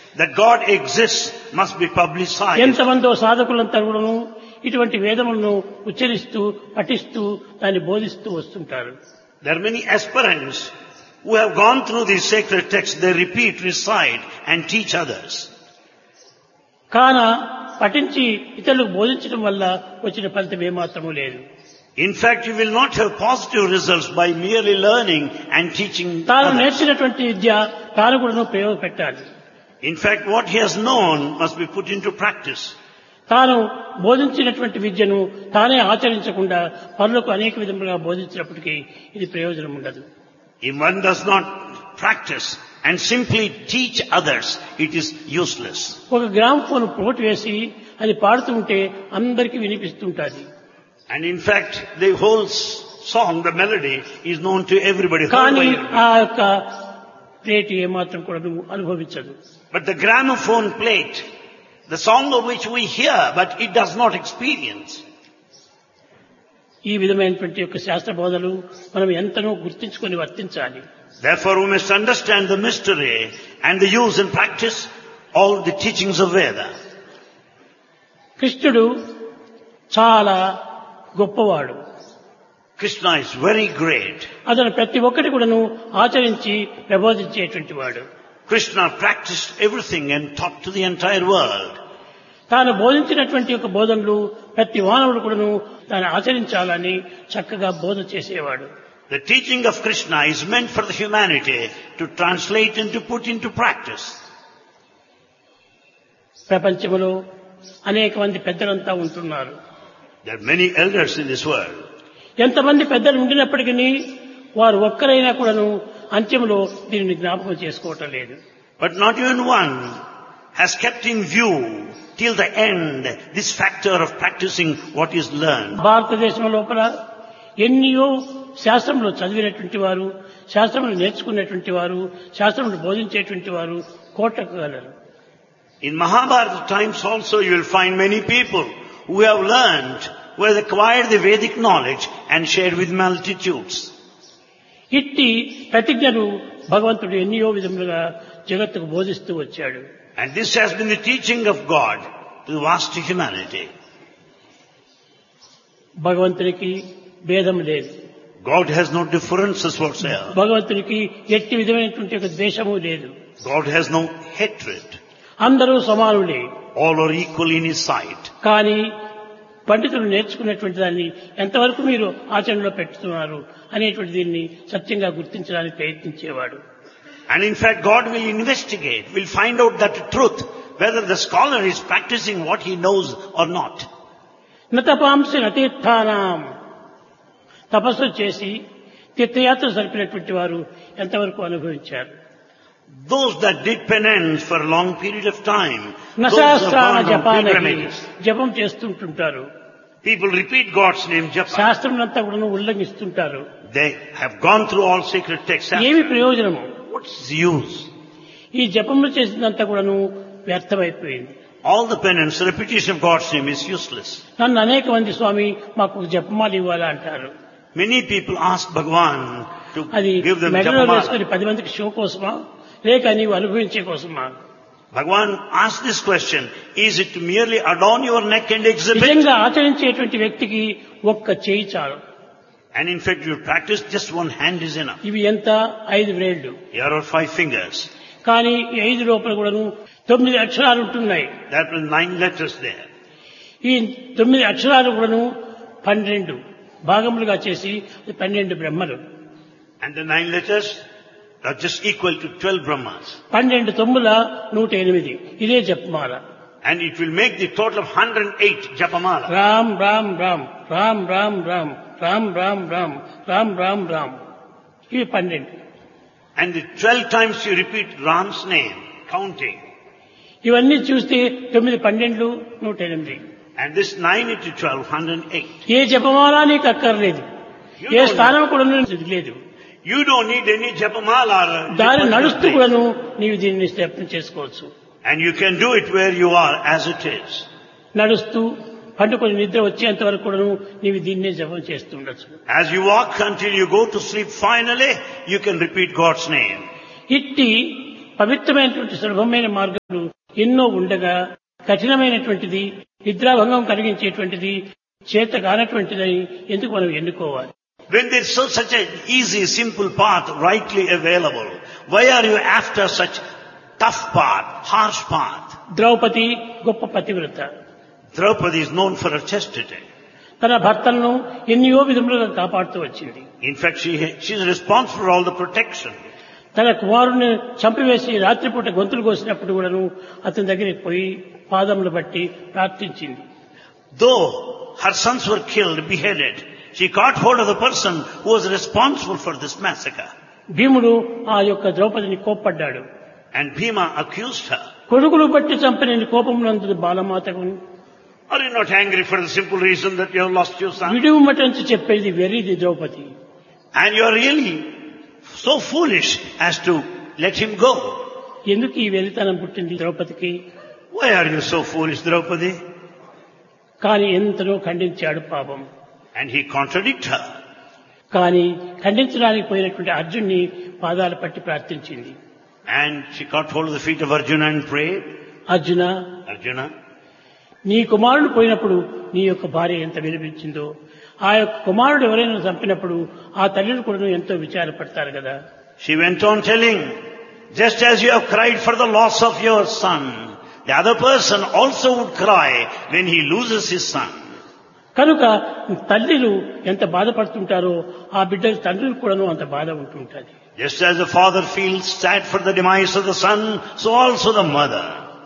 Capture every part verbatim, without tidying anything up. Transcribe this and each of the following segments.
that God exists must be publicized. ఎంతమందో సాధకులంతా కూడాను ఇటువంటి వేదములను ఉచ్చరిస్తూ పఠిస్తూ దాన్ని బోధిస్తూ వస్తుంటారు. There are many aspirants who have gone through these sacred texts. They repeat, recite and teach others. కాన పఠించి ఇతరులకు బోధించడం వల్ల వచ్చిన ఫలితం ఏమాత్రమూ లేదు. In fact, you will not have positive results by merely learning and teaching తాను others. నేర్చినటువంటి విద్య తాను కూడా ప్రయోగపెట్టాలి. In fact, what he has known must be put into practice. తాను బోధించినటువంటి విద్యను తానే ఆచరించకుండా పనులకు అనేక విధములుగా బోధించినప్పటికీ ఇది ప్రయోజనం ఉండదు. If one does not practice and simply teach others, it is useless. ఒక గ్రామ్ ఫోన్ పోటు వేసి అది పాడుతూ ఉంటే అందరికీ వినిపిస్తుంటుంది. And in fact, the whole song, the melody, is known to everybody. కానీ ఆ యొక్క ప్లేట్ ఏమాత్రం కూడా నువ్వు అనుభవించదు. But the gramophone plate, the song of which we hear, but it does not experience. ఈ విధమైనటువంటి యొక్క శాస్త్ర బోధలు మనం ఎంతనో గుర్తించుకొని వర్తించాలి. Therefore, we must understand the mystery and the use and practice all the teachings of Veda. కృష్ణుడు చాలా గొప్పవాడు. Krishna is very great. అతను ప్రతి ఒక్కటి కూడాను ఆచరించి ప్రబోధించేటువంటి వాడు. Krishna practiced everything and taught to the entire world. తాను బోధించినటువంటి యొక్క బోధనలు ప్రతి మానవుడు కూడాను తాను ఆచరించాలని చక్కగా బోధ చేసేవాడు. The teaching of Krishna is meant for the humanity to translate and to put into practice. ప్రపంచంలో అనేక మంది పెద్దలంతా ఉంటున్నారు. There are many elders in this world. ఎంతమంది పెద్దలు ఉండినప్పటికీ వారు ఒక్కరైనా కూడాను అంత్యంలో దీనిని జ్ఞాపకం చేసుకోవటం లేదు. But not even one has kept in view till the end this factor of practicing what is learned. భారతదేశం లోపల ఎన్నో శాస్త్రంలో చదివినటువంటి వారు, శాస్త్రములు నేర్చుకున్నటువంటి వారు, శాస్త్రములు బోధించేటువంటి వారు కోటకు గలరు. In Mahabharata times also you will find many people who have learned, who have acquired the Vedic knowledge and shared with multitudes. ఇట్టి ప్రతిజ్ఞను భగవంతుడు ఎన్నో విధములుగా జగత్తుకు బోధిస్తూ వచ్చాడు. And this has been the teaching of God to the vast humanity. భగవంతునికి భేదం లేదు. God has no differences whatsoever. భగవంతునికి ఎట్టి విధమైనటువంటి ఒక ద్వేషము లేదు. God has no hatred. అందరూ సమానులే. All are equal in His sight. కానీ పండితులు నేర్చుకున్నటువంటి దాన్ని ఎంతవరకు మీరు ఆచరణలో పెట్టుతున్నారు అనేటువంటి దీన్ని సత్యంగా గుర్తించడానికి ప్రయత్నించేవాడు. And in fact, God will investigate, will find out that truth, whether the scholar is practicing what he knows or not. నతపాంసి నతీర్థానాం, తపస్సు చేసి తీర్థయాత్ర జరిపినటువంటి వారు ఎంతవరకు అనుభవించారు? Those that did penance for a long period of time, those నశాస్త్రాన who have gone on జపానకి pilgrimages. జపం చేస్తుంటుంటారు. People repeat God's name, japa. శాస్త్రములంతా కూడా ఉల్లంఘిస్తుంటారు. They have gone through all sacred texts. ఏమి ప్రయోజనము? What's the use? ఈ జపములు చేసినంతా కూడాను వ్యర్థమైపోయింది. All the penance, the repetition of God's name is useless. నన్ను అనేక మంది స్వామి మాకు జపమాలు ఇవ్వాలా అంటారు. Many people ask Bhagavan to అది give them మెడలో japamala. వేసుకొని పది మందికి షో కోసమా లేక నీవు అనుభవించే కోసమా? Bhagavan asked this question, is it to merely adorn your neck and exhibit? నిజంగా ఆచరించేటువంటి వ్యక్తికి ఒక్క చేయి చాలు. And in fact, you practice, just one hand is enough. ఇవి ఎంత? ఐదు వ్రేళ్లు. Here are five fingers. కానీ ఈ ఐదు లోపల కూడాను తొమ్మిది అక్షరాలు ఉంటున్నాయి. There are nine letters there. ఈ తొమ్మిది అక్షరాలు కూడాను పన్నెండు భాగములుగా చేసి పన్నెండు బ్రహ్మలు. And the nine letters are just equal to twelve Brahmas. పన్నెండు తొమ్మిల నూట ఎనిమిది. ఇదే జపమాల. And it will make the total of one hundred eight japamala. Ram Ram Ram Ram Ram Ram Ram Ram Ram Ram Ram Ram ఇవి పన్నెండు. And the twelve times you repeat Ram's name, counting. ఇవన్నీ చూస్తే తొమ్మిది పన్నెండు నూట ఎనిమిది. And this nine into twelve, one hundred eight. ఏ జపమాలా నీకు అక్కర్లేదు. ఏ స్థానం కూడా లేదు. You don't need any japamala. దారి నడుస్తూ కూడాను నీవు దీన్ని జపం చేసుకోవచ్చు. And you can do it where you are as it is. నడుస్తూ పండుకొని నిద్ర వచ్చేంత వరకు కూడాను నీవు దీన్నే జపం చేస్తూ ఉండొచ్చు. As you walk until you go to sleep, finally you can repeat God's name. ఇట్టి పవిత్రమైనటువంటి సులభమైన మార్గాలు ఎన్నో ఉండగా కఠినమైనటువంటిది, నిద్రాభంగం కలిగించేటువంటిది, చేత కానటువంటిదని ఎందుకు మనం ఎన్నుకోవాలి? When there is so such an easy, simple path rightly available, why are you after such tough path, harsh path? Draupadi గొప్ప పతివ్రత. Draupadi is known for her chastity. తన భర్తలను ఎన్నో విధములుగా కాపాడుతూ వచ్చింది. In fact, she, she is responsible for all the protection. తన కుమారుని చంపివేసి రాత్రిపూట గొంతులు కోసినప్పుడు కూడాను అతని దగ్గరికి పోయి పాదములు బట్టి ప్రార్థించింది. Though her sons were killed, beheaded, she caught hold of the person who was responsible for this massacre. భీముడు ఆ యొక్క ద్రౌపదిని కోప్పడ్డాడు. And Bhima accused her. కొడుకులు బట్టి చంపిన కోపమునందు బాలమాతకు Are you not angry for the simple reason that you have lost your son? విడుమటంచి చెప్పేది వెర్రిది Draupadi. And you are really so foolish as to let him go. ఎందుకు ఈ వెర్రితనం పుట్టింది ద్రౌపదికి? Why are you so foolish, Draupadi? కానీ ఎంతనో ఖండించాడు పాపం. And he contradicted her. కానీ ఖండించడానికి పోయినటువంటి అర్జున్ని పాదాలు పట్టి ప్రార్థించింది. And she caught hold of the feet of Arjuna and prayed. Arjuna, Arjuna, నీ కుమారుడు పోయినప్పుడు నీ యొక్క భార్య ఎంత విలపించిందో, ఆ యొక్క కుమారుడు ఎవరైనా చంపినప్పుడు ఆ తల్లిని కూడా ఎంతో విచారపడతారు కదా. she went on telling, just as you have cried for the loss of your son, the other person also would cry when he loses his son. కనుక తల్లిలు ఎంత బాధపడుతుంటారో ఆ బిడ్డల తండ్రులు కూడాను అంత బాధ ఉంటుంటుంది. Just as the father feels sad for the demise of the son, so also the mother.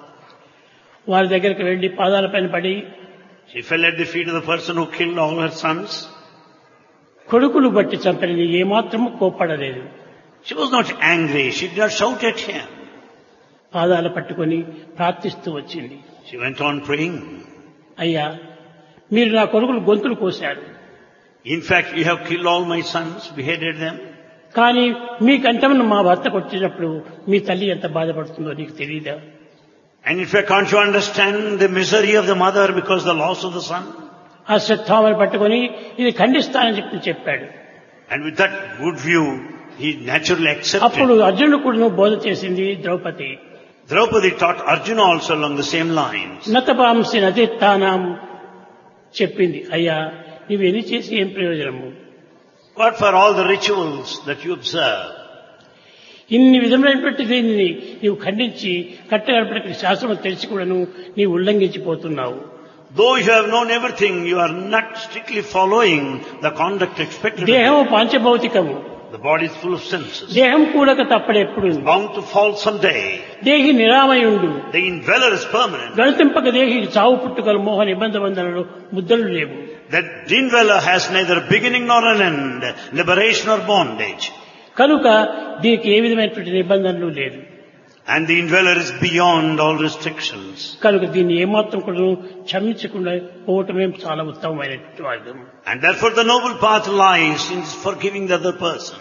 వారి దగ్గరికి వెళ్లి పాదాల పైన పడి, she fell at the feet of the person who killed all her sons. కొడుకులు బట్టి చంపని ఏమాత్రము కోప్పడలేదు. She was not angry. She did not shout at him. పాదాలు పట్టుకొని ప్రార్థిస్తూ వచ్చింది. She went on praying. అయ్యా, మీరు నా కొడుకులు గొంతులు కోశారు. In fact, you have killed all my sons, beheaded them. కానీ మీ కంఠమును మా భర్తకు వచ్చినప్పుడు మీ తల్లి ఎంత బాధపడుతుందో నీకు తెలియదా? And in fact, can't you understand the misery of the mother because of the loss of the son? ఆ శ్రద్ధామని పట్టుకొని ఇది ఖండిస్తానని చెప్పి చెప్పాడు. And with that good view, he naturally accepted. అప్పుడు అర్జునుడు కూడా బోధ చేసింది Draupadi. Draupadi taught Arjuna also along the same lines. నతపాంసి నతిత్తానాం చెప్పింది. అయ్యా, నీవు ఎన్ని చేసి ఏం ప్రయోజనము? What for all the rituals that you observe? ఇన్ని విధమైనటువంటి దీనిని నీవు ఖండించి కట్టగడపటికి శాస్త్రం తెలిసి కూడాను నీవు ఉల్లంఘించిపోతున్నావు. Though you have known everything, you are not strictly following the conduct expected. దేహము పాంచభౌతికము. The body is full of senses. దేహం కూడక తప్పడెప్పుడు. Bound to fall someday. దేహి నిరామయుండు. The indweller is permanent. గణింపక దేహి చావు పుట్టుకలు మోహ నిబంధ బంధనలు ముద్దలు లేవు. That indweller has neither beginning nor an end, liberation or bondage. కనుక దీనికి ఏ విధమైనటువంటి నిబంధనలు లేదు. And the indweller is beyond all restrictions. కనుక దీన్ని ఏమాత్రం కూడా క్షమించకుండా పోవటమే చాలా ఉత్తమమైనటువంటి మార్గం. And therefore the noble path lies in forgiving the other person.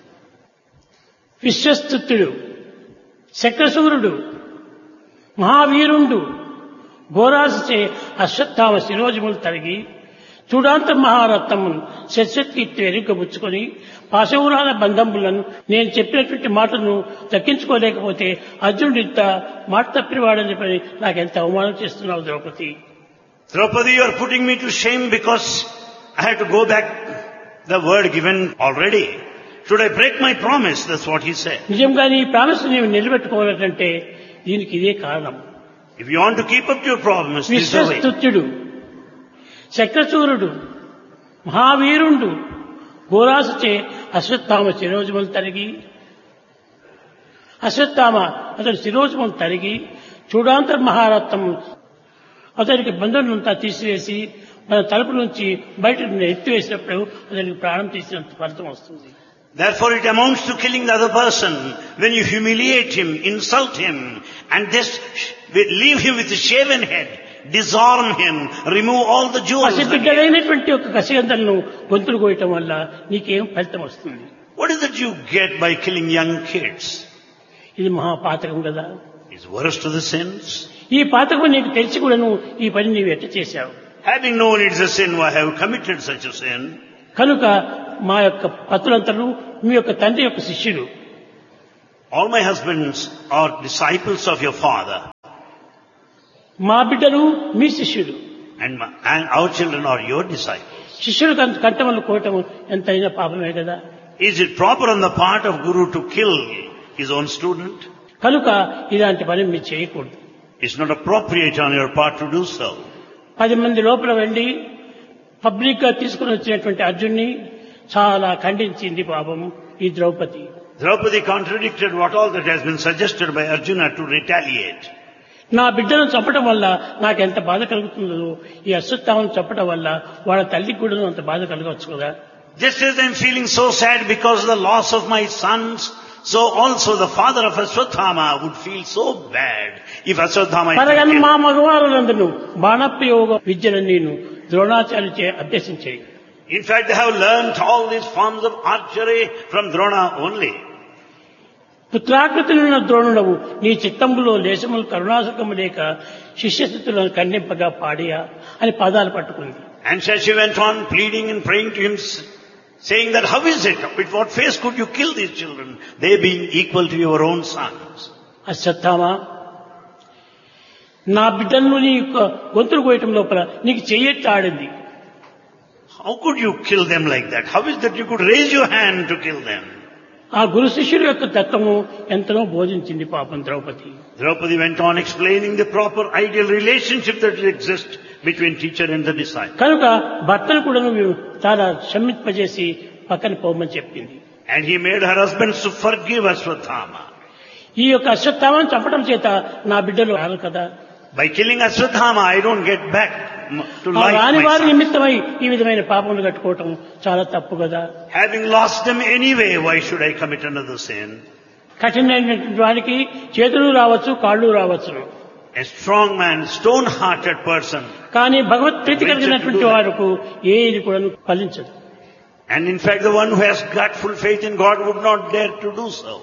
విశ్వస్తుతుడు, శక్రసూరుడు, మహావీరుండు ఘోరాసచే Ashwatthama శిరోజములు తరిగి చూడాంత మహారత్నమును శస్యకీర్తి ఎరుకబుచ్చుకొని పాశవురాల బంధములను నేను చెప్పినటువంటి మాటను దక్కించుకోలేకపోతే అర్జునుడు ఇంత మాట తప్పినవాడని చెప్పి నాకెంత అవమానం చేస్తున్నావు Draupadi. Draupadi, you are putting me to shame because I have to go back the word given already. Should I break my promise? That's what he said. నిజంగా నీ ప్రామిస్ నీవు నిలబెట్టుకోవాలంటే దీనికి ఇదే కారణం. If you want to keep up to your promise, this is the way. విశ్వస్తుత్యుడు, చక్రచూరుడు, మహావీరుండు ఘోరాసచే Ashwatthama శిరోజములు తరిగి అశ్వత్థామ అతని శిరోజములు తరిగి చూడాంతర్ మహారత్నం అతనికి బంధువులంతా తీసివేసి మన తలుపు నుంచి బయటకు ఎత్తివేసినప్పుడు అతనికి ప్రాణం తీసినంత ఫలితం వస్తుంది. Therefore it amounts to killing the other person when you humiliate him, insult him, and just leave him with a shaven head, disarm him, remove all the jewels. పసిబిడ్డలైనటువంటి ఒక కసిగంధలను గొంతులు కోయటం వల్ల నీకేం ఫలితం వస్తుంది? What is it you get by killing young kids? ఇది మహాపాతకం కదా. It's worse to the sins. ఈ పాతకం నీకు తెలిసి కూడా నువ్వు ఈ పని నీవు ఎట్ట చేశావు? Having known it's a sin, why have you committed such a sin? కనుక మా యొక్క పతులంతను మీ యొక్క తండ్రి యొక్క శిష్యుడు All my husbands are disciples of your father, మా బిడ్డలు మీ శిష్యులు. and, my, and our children are your disciples. శిష్యులు కంటమలు కోయటం ఎంతైనా పాపమే కదా. Is it proper on the part of Guru to kill his own student? కనుక ఇలాంటి పని మీరు చేయకూడదు. It's not appropriate on your part to do so. పది మంది లోపల వెళ్ళి పబ్లిక్ గా తీసుకుని వచ్చినటువంటి అర్జున్ని చాలా ఖండించింది పాపం ఈ Draupadi. Draupadi contradicted what all that has been suggested by Arjuna to retaliate. నా బిడ్డను చంపడం వల్ల నాకు ఎంత బాధ కలుగుతుందో ఈ అశ్వత్థామను చంపడం వల్ల వాళ్ళ తల్లికి కూడా అంత బాధ కలగవచ్చు కదా. Just as I'm feeling so sad because of the loss of my sons, so also the father of Ashwatthama would feel so bad if Ashwatthama... పరగని మా మగవారులందరూ బాణప్రయోగ విద్యను నేను ద్రోణాచార్యుచే అభ్యసించాయి. In fact, they have learnt all these forms of archery from Drona only. పుత్రాకృతులున్న ద్రోణుడవు నీ చిత్తంబులో లేశములు కరుణాసకము లేక శిష్యస్థితులను ఖండింపగా పాడియా అని పాదాలు పట్టుకుంది. And so she went on pleading and praying to him, saying that how is it, with what face could you kill these children, they being equal to your own sons? Ashwatthama, నా బిడ్డలను నీ యొక్క గొంతులు కోయటం లోపల నీకు చెయ్యెత్తి ఆడింది. How could you kill them like that? How is that you could raise your hand to kill them? ఆ గురు శిష్యుల యొక్క తత్వము ఎంతనో బోధించింది పాపం Draupadi. Draupadi went on explaining the proper ideal relationship that exists between teacher and the disciple. కనుక భర్తను కూడా నువ్వు చాలా క్షమింపజేసి పక్కన పోమని చెప్పింది. And he made her husbands to forgive Ashwatthama. ఈ యొక్క అశ్వత్థామను చంపడం చేత నా బిడ్డలు రారు కదా. By killing Ashwatthama, I don't get back to life రాని my వారి son. నిమిత్తమై ఈ విధమైన పాపములు కట్టుకోవటం చాలా తప్పు కదా. Having lost them anyway, why should I commit another sin? కఠినమైనటువంటి వారికి చేతులు రావచ్చు, కాళ్ళు రావచ్చును. A strong man, stone-hearted person. కానీ భగవత్ ప్రీతి కలిగినటువంటి వారికి ఏది కూడా ఫలించదు. And in fact, the one who has got full faith in God would not dare to do so.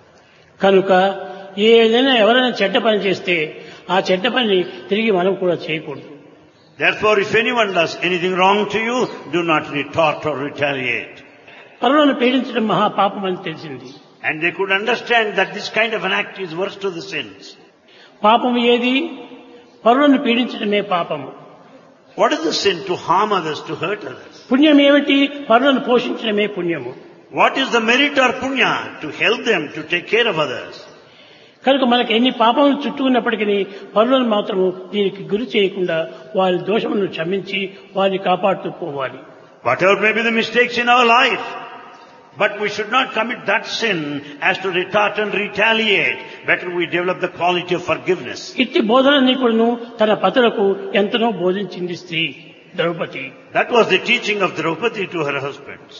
కనుక ఏదైనా ఎవరైనా చెడ్డ పని చేస్తే ఆ చెడ్డ పని తిరిగి మనం కూడా చేయకూడదు. Therefore, if anyone does anything wrong to you, do not retort or retaliate. పరులను పీడించడం మహాపాపం అని తెలిసింది. And they could understand that this kind of an act is worse to the sins. పాపం ఏది? పరులను పీడించడమే పాపము. What is the sin? To harm others, to hurt others. పుణ్యం ఏమిటి? పరులను పోషించడమే పుణ్యము. What is the merit or punya? To help them, to take care of others. కనుక మనకు ఎన్ని పాపములు చుట్టుకున్నప్పటికీ పరులను మాత్రము దీనికి గురి చేయకుండా వారి దోషములను క్షమించి వారిని కాపాడుతూ పోవాలి. Whatever may be the mistakes in our life, but we should not commit that sin as to retort and retaliate. Better we develop the quality of forgiveness. ఇట్టి బోధనని కూడాను తన పతులకు ఎంతనో బోధించింది స్త్రీ Draupadi. That was the teaching of Draupadi to her husbands.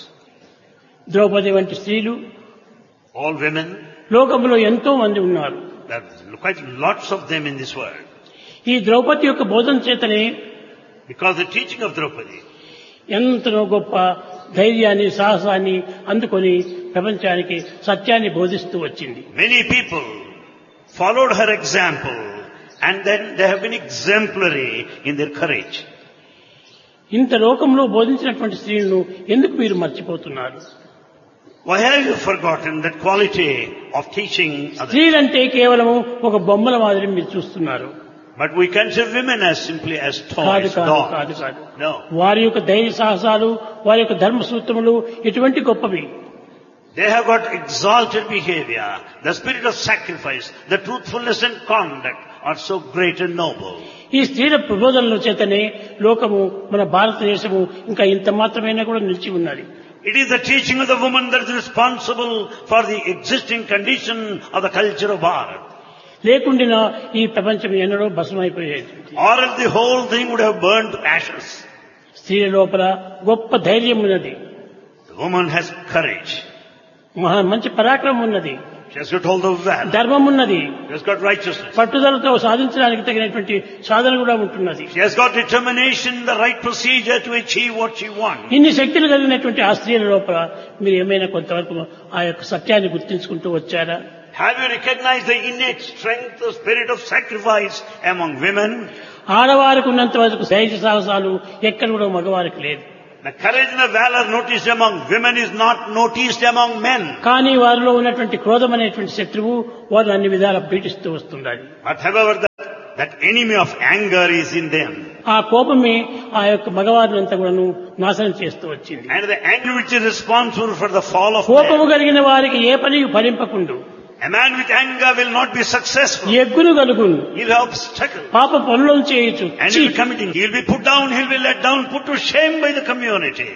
Draupadi వంటి స్త్రీలు All women, లోకంలో ఎంతో మంది ఉన్నారు. there are quite lots of them in this world. ఈ ద్రౌపది యొక్క బోధన చేతనే Because the teaching of Draupadi, ఎంతనో గొప్ప ధైర్యాన్ని సాహసాన్ని అందుకొని ప్రపంచానికి సత్యాన్ని బోధిస్తూ వచ్చింది. many people followed her example and then they have been exemplary in their courage. ఇంత లోకంలో బోధించినటువంటి స్త్రీలను ఎందుకు మీరు మర్చిపోతున్నారు? Why have you forgotten that quality of teaching others? స్త్రీలంటే కేవలం ఒక బొమ్మల మాదిరి మీరు చూస్తున్నారు. But we consider women as simply as కాదు toys, కాదు dolls. కాదు కాదు No. వారి యొక్క ధైర్య సాహసాలు, వారి యొక్క ధర్మ సూత్రములు ఎటువంటి గొప్పవి. They have got exalted behavior, the spirit of sacrifice, the truthfulness and conduct are so great and noble. ఈ స్త్రీల ప్రబోధనల చేతనే లోకము మన భారతదేశము ఇంకా ఇంత మాత్రమైనా కూడా నిలిచి ఉన్నది. It is the teaching of the woman that is responsible for the existing condition of the culture of Bharat. లేకుండినా ఈ ప్రపంచం ఎన్నడో భస్మైపోయేది. Or else the whole thing would have burned to ashes. స్త్రీల లోపల గొప్ప ధైర్యం ఉన్నది. The woman has courage. మహా మంచి పరాక్రమం ఉన్నది. She has got all the valor. ధర్మం ఉన్నది. She has got righteousness. పట్టుదలతో సాధించడానికి తగినటువంటి సాధన కూడా ఉంటున్నది. She has got determination, the right procedure to achieve what she wants. ఇన్ని శక్తులు కలిగినటువంటి ఆ స్త్రీల లోపల మీరు ఏమైనా కొంతవరకు ఆ యొక్క సత్యాన్ని గుర్తించుకుంటూ వచ్చారా? Have you recognized the innate strength, the spirit of sacrifice among women? ఆడవారికి ఉన్నంత వరకు ధైర్య సాహసాలు ఎక్కడ కూడా మగవారికి లేదు. The courage and the valor noticed among women is not noticed among men. కానీ వారిలో ఉన్నటువంటి క్రోధం అనేటువంటి శత్రువు వారిని అన్ని విధాలా పీడిస్తూ వస్తుండాలి. But however, that, that enemy of anger is in them. ఆ కోపమే ఆ యొక్క మగవారిని అంతా కూడాను నాశనం చేస్తూ వచ్చింది. And the anger which is responsible for the fall of కోపము man. కలిగిన వారికి ఏ పని ఫలింపకుండు. A man with anger will not be successful. ఎగ్గును కలుగును. He will have obstacle. పాప పనులను చేయొచ్చు. And he will be committing. He will be put down, he will be let down, put to shame by the community.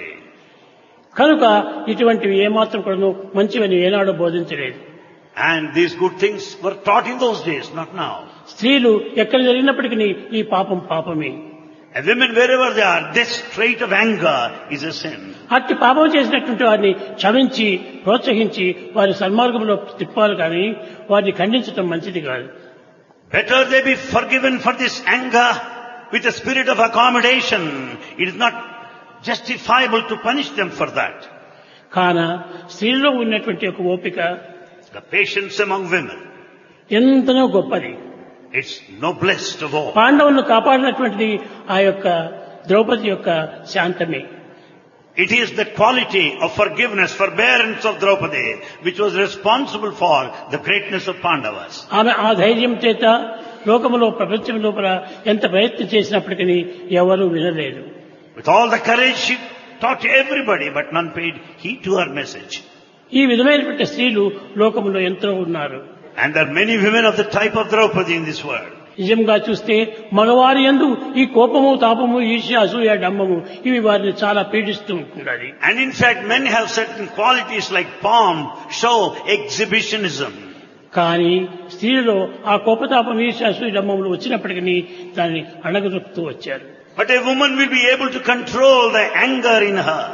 కనుక ఇటువంటివి ఏమాత్రం కూడాను మంచివని ఏనాడో బోధించలేదు. And these good things were taught in those days, not now. స్త్రీలు ఎక్కడ జరిగినప్పటికీ ఈ పాపం పాపమే. And women, wherever they are, this trait of anger is a sin. అట్టి పాపం చేసినటువంటి వారిని క్షమించి ప్రోత్సహించి వారి సన్మార్గంలో తిప్పాలి కానీ వారిని ఖండించడం మంచిది కాదు. Better they be forgiven for this anger with a spirit of accommodation. It is not justifiable to punish them for that. కాన స్త్రీలో ఉన్నటువంటి ఒక ఓపిక, The patience among women, ఎంతనో గొప్పది. it's noblest of all. పాండవులను కాపాడినటువంటిది ఆ యొక్క ద్రౌపది యొక్క శాంతమే. It is the quality of forgiveness, forbearance of Draupadi, which was responsible for the greatness of Pandavas. ఆమె ఆ ధైర్యం చేత లోకములో ప్రపంచం లోపల ఎంత ప్రయత్నం చేసినప్పటికీ ఎవరూ వినలేదు. With all the courage, she taught to everybody, but none paid heed to her message. ఈ విధమైనటువంటి స్త్రీలు లోకములో ఎంతో ఉన్నారు. And there are many women of the type of Draupadi in this world. నిజంగా చూస్తే మగవారి యందు ఈ కోపము తాపము ఈర్ష్య అసూయ డంబము ఇవి వారిని చాలా పీడిస్తూ ఉంటున్నది. And in fact, men have certain qualities like pomp, show, exhibitionism. కానీ స్త్రీలలో ఆ కోపతాపం ఈర్ష్య అసూయ డంబములు వచ్చినప్పటికీ దాన్ని అణగదొక్కుతూ వచ్చారు. But a woman will be able to control the anger in her.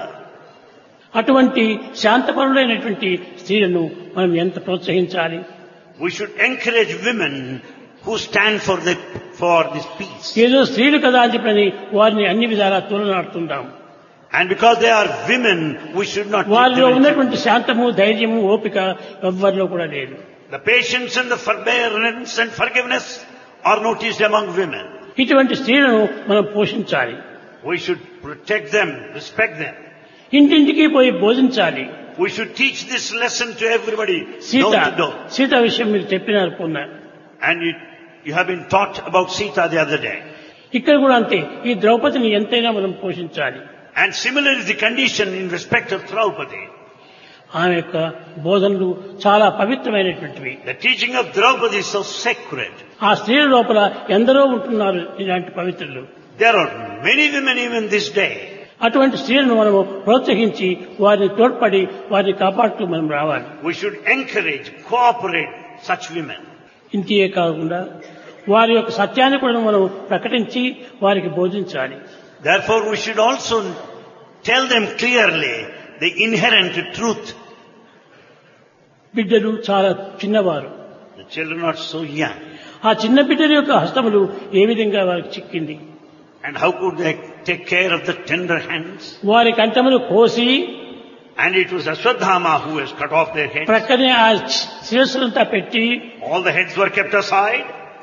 అటువంటి శాంతపరులైనటువంటి స్త్రీలను మనం ఎంత ప్రోత్సహించాలి. We should encourage women who stand for the for this peace. ఏదో స్త్రీలు కదా అని చెప్పని వారిని అన్ని విధాలా తోలనాడుతుంటాం. And because they are women, we should not. వారిలో ఉన్నటువంటి శాంతము ధైర్యము ఓపిక ఎవ్వరిలో కూడా లేదు. The patience and the forbearance and forgiveness are noticed among women. ఇటువంటి స్త్రీలను మనం పోషించాలి. We should protect them, respect them. ఇంటింటికి పోయి బోధించాలి. We should teach this lesson to everybody. Sita Door to door. Sita విషయం మీకు చెప్పినారు పొన్న. And you, you have been taught about Sita the other day. ఇక్కడ కూడా అంతే. ఈ ద్రౌపదిని ఎంతైనా మనం పోషించాలి. And similar is the condition in respect of Draupadi. ఆమె యొక్క బోధనలు చాలా పవిత్రమైనటువంటివి. The teaching of Draupadi is so sacred. ఆ స్త్రీల లోపల ఎందరో ఉంటున్నారు ఇలాంటి పవిత్రులు. There are many women even this day. అటువంటి స్త్రీలను మనము ప్రోత్సహించి వారిని తోడ్పడి వారిని కాపాడుతూ మనం రావాలి. We should encourage, cooperate such women. ఇంతే కాకుండా వారి యొక్క సత్యాన్ని కూడా మనం ప్రకటించి వారికి బోధించాలి. Therefore, we should also tell them clearly the inherent truth. బిడ్డలు చాలా చిన్నవారు. The children are so young. ఆ చిన్న బిడ్డల యొక్క హస్తములు ఏ విధంగా వారికి చిక్కింది. And how could they take care of the tender hands? వారి కంఠములు కోసి And it was Ashwadhama who has cut off their heads. ప్రక్కనే ఆ శిరస్సులంతా పెట్టి All the heads were kept aside.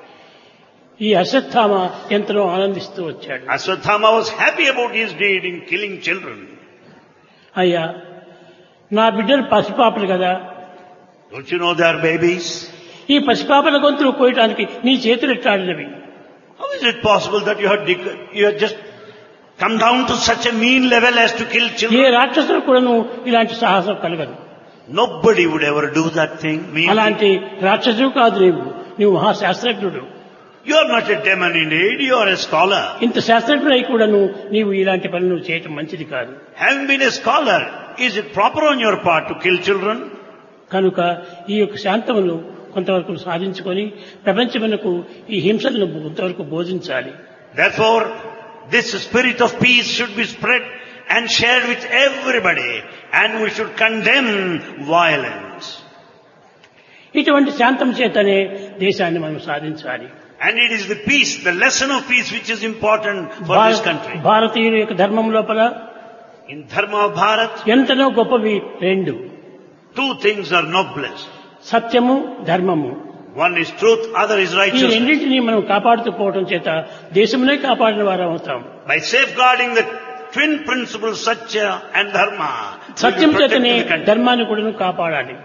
ఈ అశ్వత్థామ ఎంతలో ఆనందిస్తూ వచ్చాడు. Ashwadhama was happy about his deed in killing children. అయ్యా నా బిడ్డలు పసిపాపలు కదా. Don't you know they are babies? ఈ పసిపాపల గొంతులు కోయటానికి నీ చేతులు ఎట్లాడినవి. How is it possible that you have, dec- you have just come down to such a mean level as to kill A children? రాక్షసులు కూడాను ఇలాంటి సాహసం కలగదు. Nobody would ever do that thing. Mean అలాంటి రాక్షసుడు కాదు నీవు. నీవు మహాశాస్త్రజ్ఞుడు. You are not a demon indeed, you are a scholar. ఇంత శాస్త్రజ్ఞుడై కూడాను నీవు ఇలాంటి పనులు నువ్వు చేయటం మంచిది కాదు. Having been a scholar, is it proper on your part to kill children? కనుక ఈ యొక్క శాంతమును కొంతవరకు సాధించుకొని ప్రపంచమునకు ఈ హింసలను కొంతవరకు బోధించాలి. Therefore, this spirit of peace should be spread and shared with everybody, and we should condemn violence. ఇటువంటి శాంతం చేతనే దేశాన్ని మనం సాధించాలి. And it is the peace, the lesson of peace which is important for this country. భారతీయుల యొక్క ధర్మం లోపల In Dharma of Bharat, ఎంతనో గొప్పవి రెండు. two things are noblest. సత్యము ధర్మము. One is truth, other is ఈ righteousness. రెండింటినీ మనం కాపాడుతూ పోవటం చేత దేశమునే కాపాడిన వారం అవుతాం. By safeguarding the twin principles, Satya and Dharma, will Satyam be చేతనే protecting the country. ధర్మాన్ని కూడా కాపాడాలి.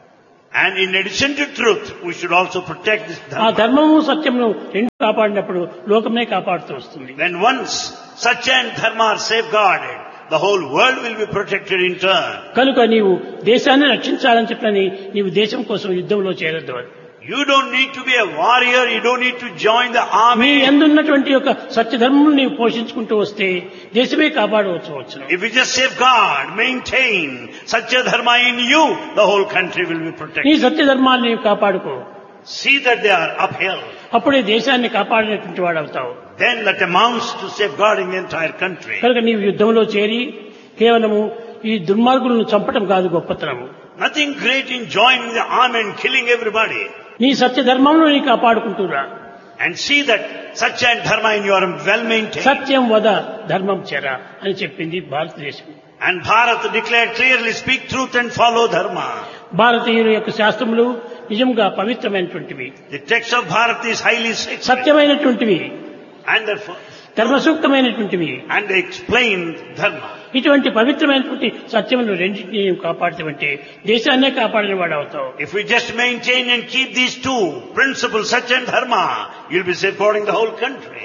And in addition to truth, we should also protect this ఆ Dharma. ధర్మము సత్యమును రెండు కాపాడినప్పుడు లోకమే కాపాడుతూ వస్తుంది. When once Satya and Dharma are safeguarded, the whole world will be protected in turn. కనుక నీవు దేశాన్ని రక్షించాలని చెప్పని నీవు దేశం కోసం యుద్ధంలో చేరద్దు అని. You don't need to be a warrior, you don't need to join the నీ army. ఎందున్నటువంటి యొక్క సత్యధర్మం నీవు పోషించుకుంటూ వస్తే దేశమే కాపాడవచ్చు. If you just safeguard, maintain Satya Dharma in you, the whole country will be నీ protected. సత్యధర్మాన్ని నీవు కాపాడుకో. See that they are upheld. అప్పుడే దేశాన్ని కాపాడినటువంటి వాడు అవుతావు. Then that amounts to safeguarding the entire country. కనుక నీవు యుద్ధంలో చేరి కేవలము ఈ దుర్మార్గులను చంపటం కాదు గొప్పతనము. Nothing great in joining the army and killing everybody. నీ సత్యధర్మంలో నీ కాపాడుకుంటురా. And see that Satya and Dharma in you are well maintained. సత్యం వద ధర్మం చెర అని చెప్పింది భారతదేశం. And Bharat declared clearly, speak truth and follow Dharma. భారతీయుల యొక్క శాస్త్రములు నిజంగా పవిత్రమైనటువంటివి, The text of Bharat is highly sacred. సత్యమైనటువంటివి, And therefore, ధర్మసూక్తమైనటువంటివి. and they explain Dharma. ఇటువంటి పవిత్రమైనటువంటి సత్యములు రెండింటినీ నీవు కాపాడుతావంటే దేశాన్నే కాపాడిన వాడు అవుతావు. If we just maintain and keep these two principles, Satya and Dharma, you'll be safeguarding the whole country.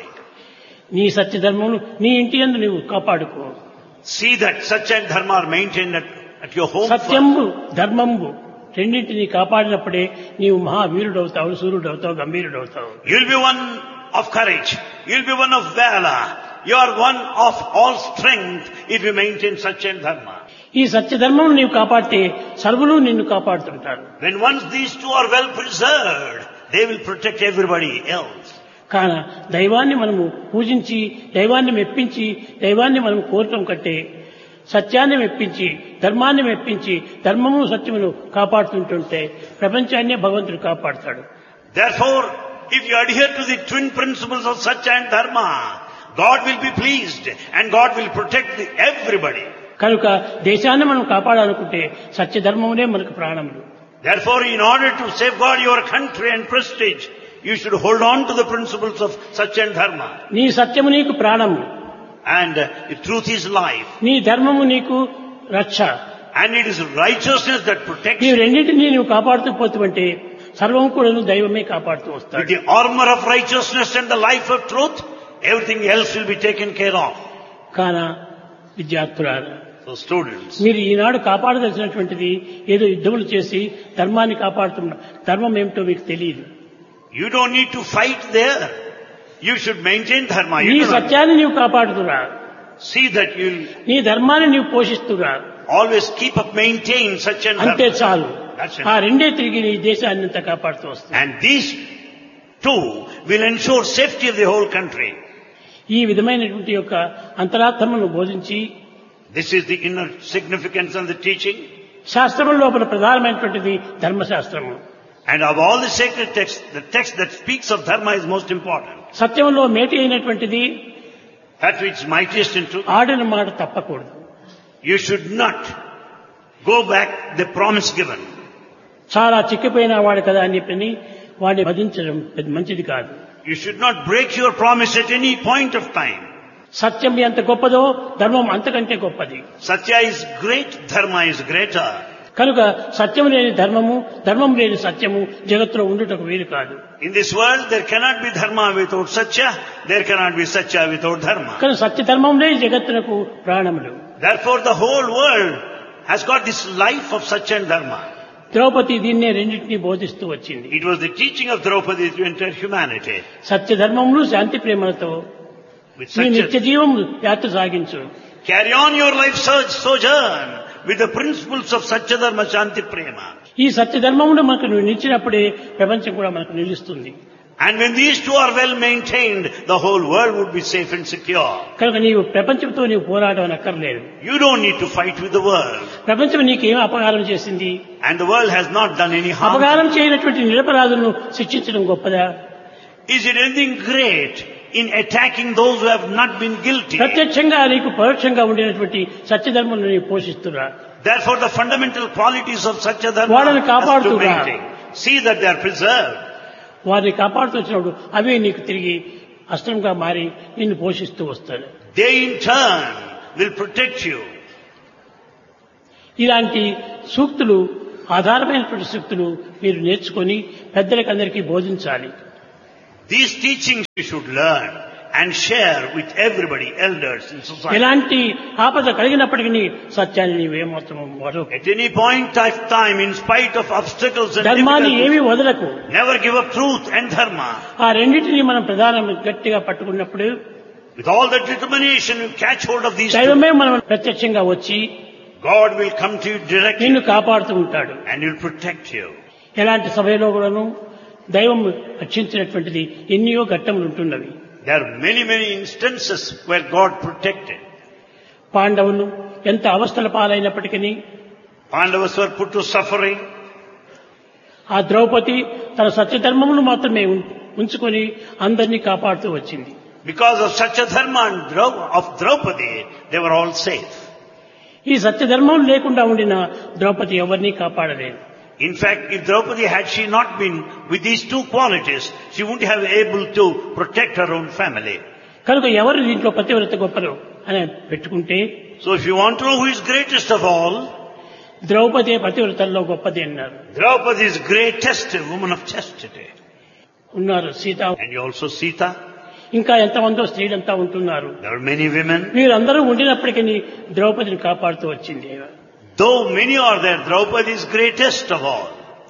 నీ సత్యధర్మమును నీ ఇంటి యందు నీవు కాపాడుకో. See that Satya and Dharma are maintained at, at your home. సత్యంబు ధర్మంబు రెండింటినీ కాపాడినప్పుడే నీవు మహావీరుడవుతావు, సూర్యుడవుతావు, గంభీరుడవుతావు. You'll be one of courage. You'll be one of valor. You are one of all strength if you maintain Satya and Dharma. ఈ సత్యధర్మం నీవు కాపాడితే సర్వులు నిన్ను కాపాడుతుంటారు. When once these two are well preserved, they will protect everybody else. కాన దైవాన్ని మనము పూజించి దైవాన్ని మెప్పించి దైవాన్ని మనం కోరటం కంటే సత్యాన్ని మెప్పించి ధర్మాన్ని మెప్పించి ధర్మము సత్యమును కాపాడుతుంటుంటే ప్రపంచాన్నే భగవంతుడు కాపాడుతాడు. Therefore, if you adhere to the twin principles of Satya and Dharma, God will be pleased and God will protect the everybody. కనుక దేశాన్ని మనం కాపాడాలనుకుంటే సత్యధర్మమునే మనకు ప్రాణములు. Therefore, in order to safeguard your country and prestige, you should hold on to the principles of Satya and Dharma. నీ సత్యము నీకు ప్రాణము, And uh, the truth is life. నీ ధర్మము నీకు రక్ష. And it is righteousness that protects ఈ you. రెండింటినీ నీవు కాపాడుతూ పోతుంటే సర్వం కూడా దైవమే కాపాడుతూ With వస్తాడు. the armor of righteousness and the life of truth, everything else will be taken care of. కాన విద్యార్థులారా, So students, మీరు ఈనాడు కాపాడదలసినటువంటిది ఏదో యుద్ధములు చేసి ధర్మాన్ని కాపాడుతున్నారు. ధర్మం ఏమిటో మీకు తెలియదు. you don't need to fight there. You should maintain Dharma. నీ You do not సత్యాన్ని నీవు కాపాడుతురా, see that you'll నీ ధర్మాన్ని నీవు పోషిస్తురా, always keep up, maintain Satya and అంతే Dharma. చాలు. That's ఆ it. రెండే తిరిగి నీ దేశాన్ని అంతా కాపాడుతూ వస్తుంది. And these two will ensure safety of the whole country. ఈ విధమైనటువంటి యొక్క అంతరార్థమును బోధించి This is the inner significance of the teaching. శాస్త్రముల లోపల ప్రధానమైనటువంటిది ధర్మశాస్త్రము. And of all the sacred texts, the text that speaks of Dharma is most important. సత్యంలో మేటి అయినటువంటిది That which is mightiest in truth. ఆడిన మాట తప్పకూడదు. You should not go back the promise given. చాలా చిక్కిపోయిన వాడు కదా అని చెప్పి వాడిని వధించడం పెద్ద మంచిది కాదు. You should not break your promise at any point of time. సత్యం ఎంత గొప్పదో ధర్మం అంతకంటే గొప్పది. Satya is great, Dharma is greater. కనుక సత్యం లేని ధర్మము, ధర్మం లేని సత్యము జగత్తులో ఉండుటకు వీలు కాదు. In this world, there cannot be Dharma without Satya. There cannot be Satya without Dharma. కానీ సత్య ధర్మంలో జగత్తునకు ప్రాణములు. Therefore, the whole world has got this life of Satya and Dharma. Draupadi దీన్నే రెండింటినీ బోధిస్తూ వచ్చింది. It was the teaching of Draupadi to entire humanity. సత్య ధర్మములు శాంతి ప్రేమలతో With నీ నిత్య Satya, జీవం యాత్ర సాగించు. carry on your life search, sojourn with the principles of Satya Dharma Shanti Prema. ఈ సత్య ధర్మమును మనకు నువ్వు నిలిచినప్పుడే ప్రపంచం కూడా మనకు నిలుస్తుంది. And when these two are well maintained, the whole world would be safe and secure. కనుక నీవు ప్రపంచంతో నీవు పోరాటం అక్కర్లేదు. You don't need to fight with the world. ప్రపంచం నీకేం అపకారం చేసింది? And the world has not done any harm. అపకారం చేయనటువంటి నిరపరాధులను శిక్షించడం గొప్పదా? Is it anything great in attacking those who have not been guilty? ప్రత్యక్షంగా నీకు పరోక్షంగా ఉండినటువంటి సత్యధర్మను నీవు పోషిస్తురా. Therefore, the fundamental qualities of Satya Dharma వాళ్ళని has to కాపాడుతురా. maintain. See that they are preserved. వారిని కాపాడుతూ వచ్చినప్పుడు అవే నీకు తిరిగి అస్త్రంగా మారి నిన్ను పోషిస్తూ వస్తాడు. They in turn will protect you. ఇలాంటి సూక్తులు ఆధారమైనటువంటి సూక్తులు మీరు నేర్చుకొని పెద్దలకు అందరికీ బోధించాలి. These teachings you should learn and share with everybody, elders in society. ఎలాంటి ఆపద కలిగినప్పటికీ సత్యాన్ని నీవేమాత్రం వదలకు. At any point of time, in spite of obstacles and ధర్మాన్ని ఏమీ difficulties, వదలకు. never give up truth and dharma. ఆ రెండింటినీ మనం ప్రధానం గట్టిగా పట్టుకున్నప్పుడు With all the determination, you catch hold of these two. దైవమే మనం ప్రత్యక్షంగా వచ్చి God will come to you directly నిన్ను కాపాడుతూ ఉంటాడు. and He'll protect you. ఎలాంటి సభలో కూడాను దైవం రక్షించినటువంటిది ఎన్నో ఘట్టములు ఉంటున్నవి. There are many, many instances where God protected. పాండవులు ఎంత అవస్థల పాలైనప్పటికీ Pandavas were put to suffering. ఆ ద్రౌపది తన సత్యధర్మమును మాత్రమే ఉం- ఉంచుకొని అందరినీ కాపాడుతూ వచ్చింది. Because of such a dharma and Drau- of Draupadi, they were all safe. ఈ సత్యధర్మం లేకుండా ఉండిన ద్రౌపది ఎవరినీ కాపాడలేదు. In fact, if Draupadi had she not been with these two qualities, she wouldn't have able to protect her own family. కనుక ఎవరు దీంట్లో పతివ్రత గొప్పలు అని పెట్టుకుంటే So if you want to know who is greatest of all, Draupadi పతివ్రతల్లో గొప్పది అన్నారు. Draupadi is greatest, a woman of chastity. ఉన్నారు Sita, And you also Sita. ఇంకా ఎంతమందో స్త్రీలంతా ఉంటున్నారు. There are many women. వీరందరూ ఉండినప్పటికీ ద్రౌపదిని కాపాడుతూ వచ్చింది. Though many are there, Draupadi is greatest of all.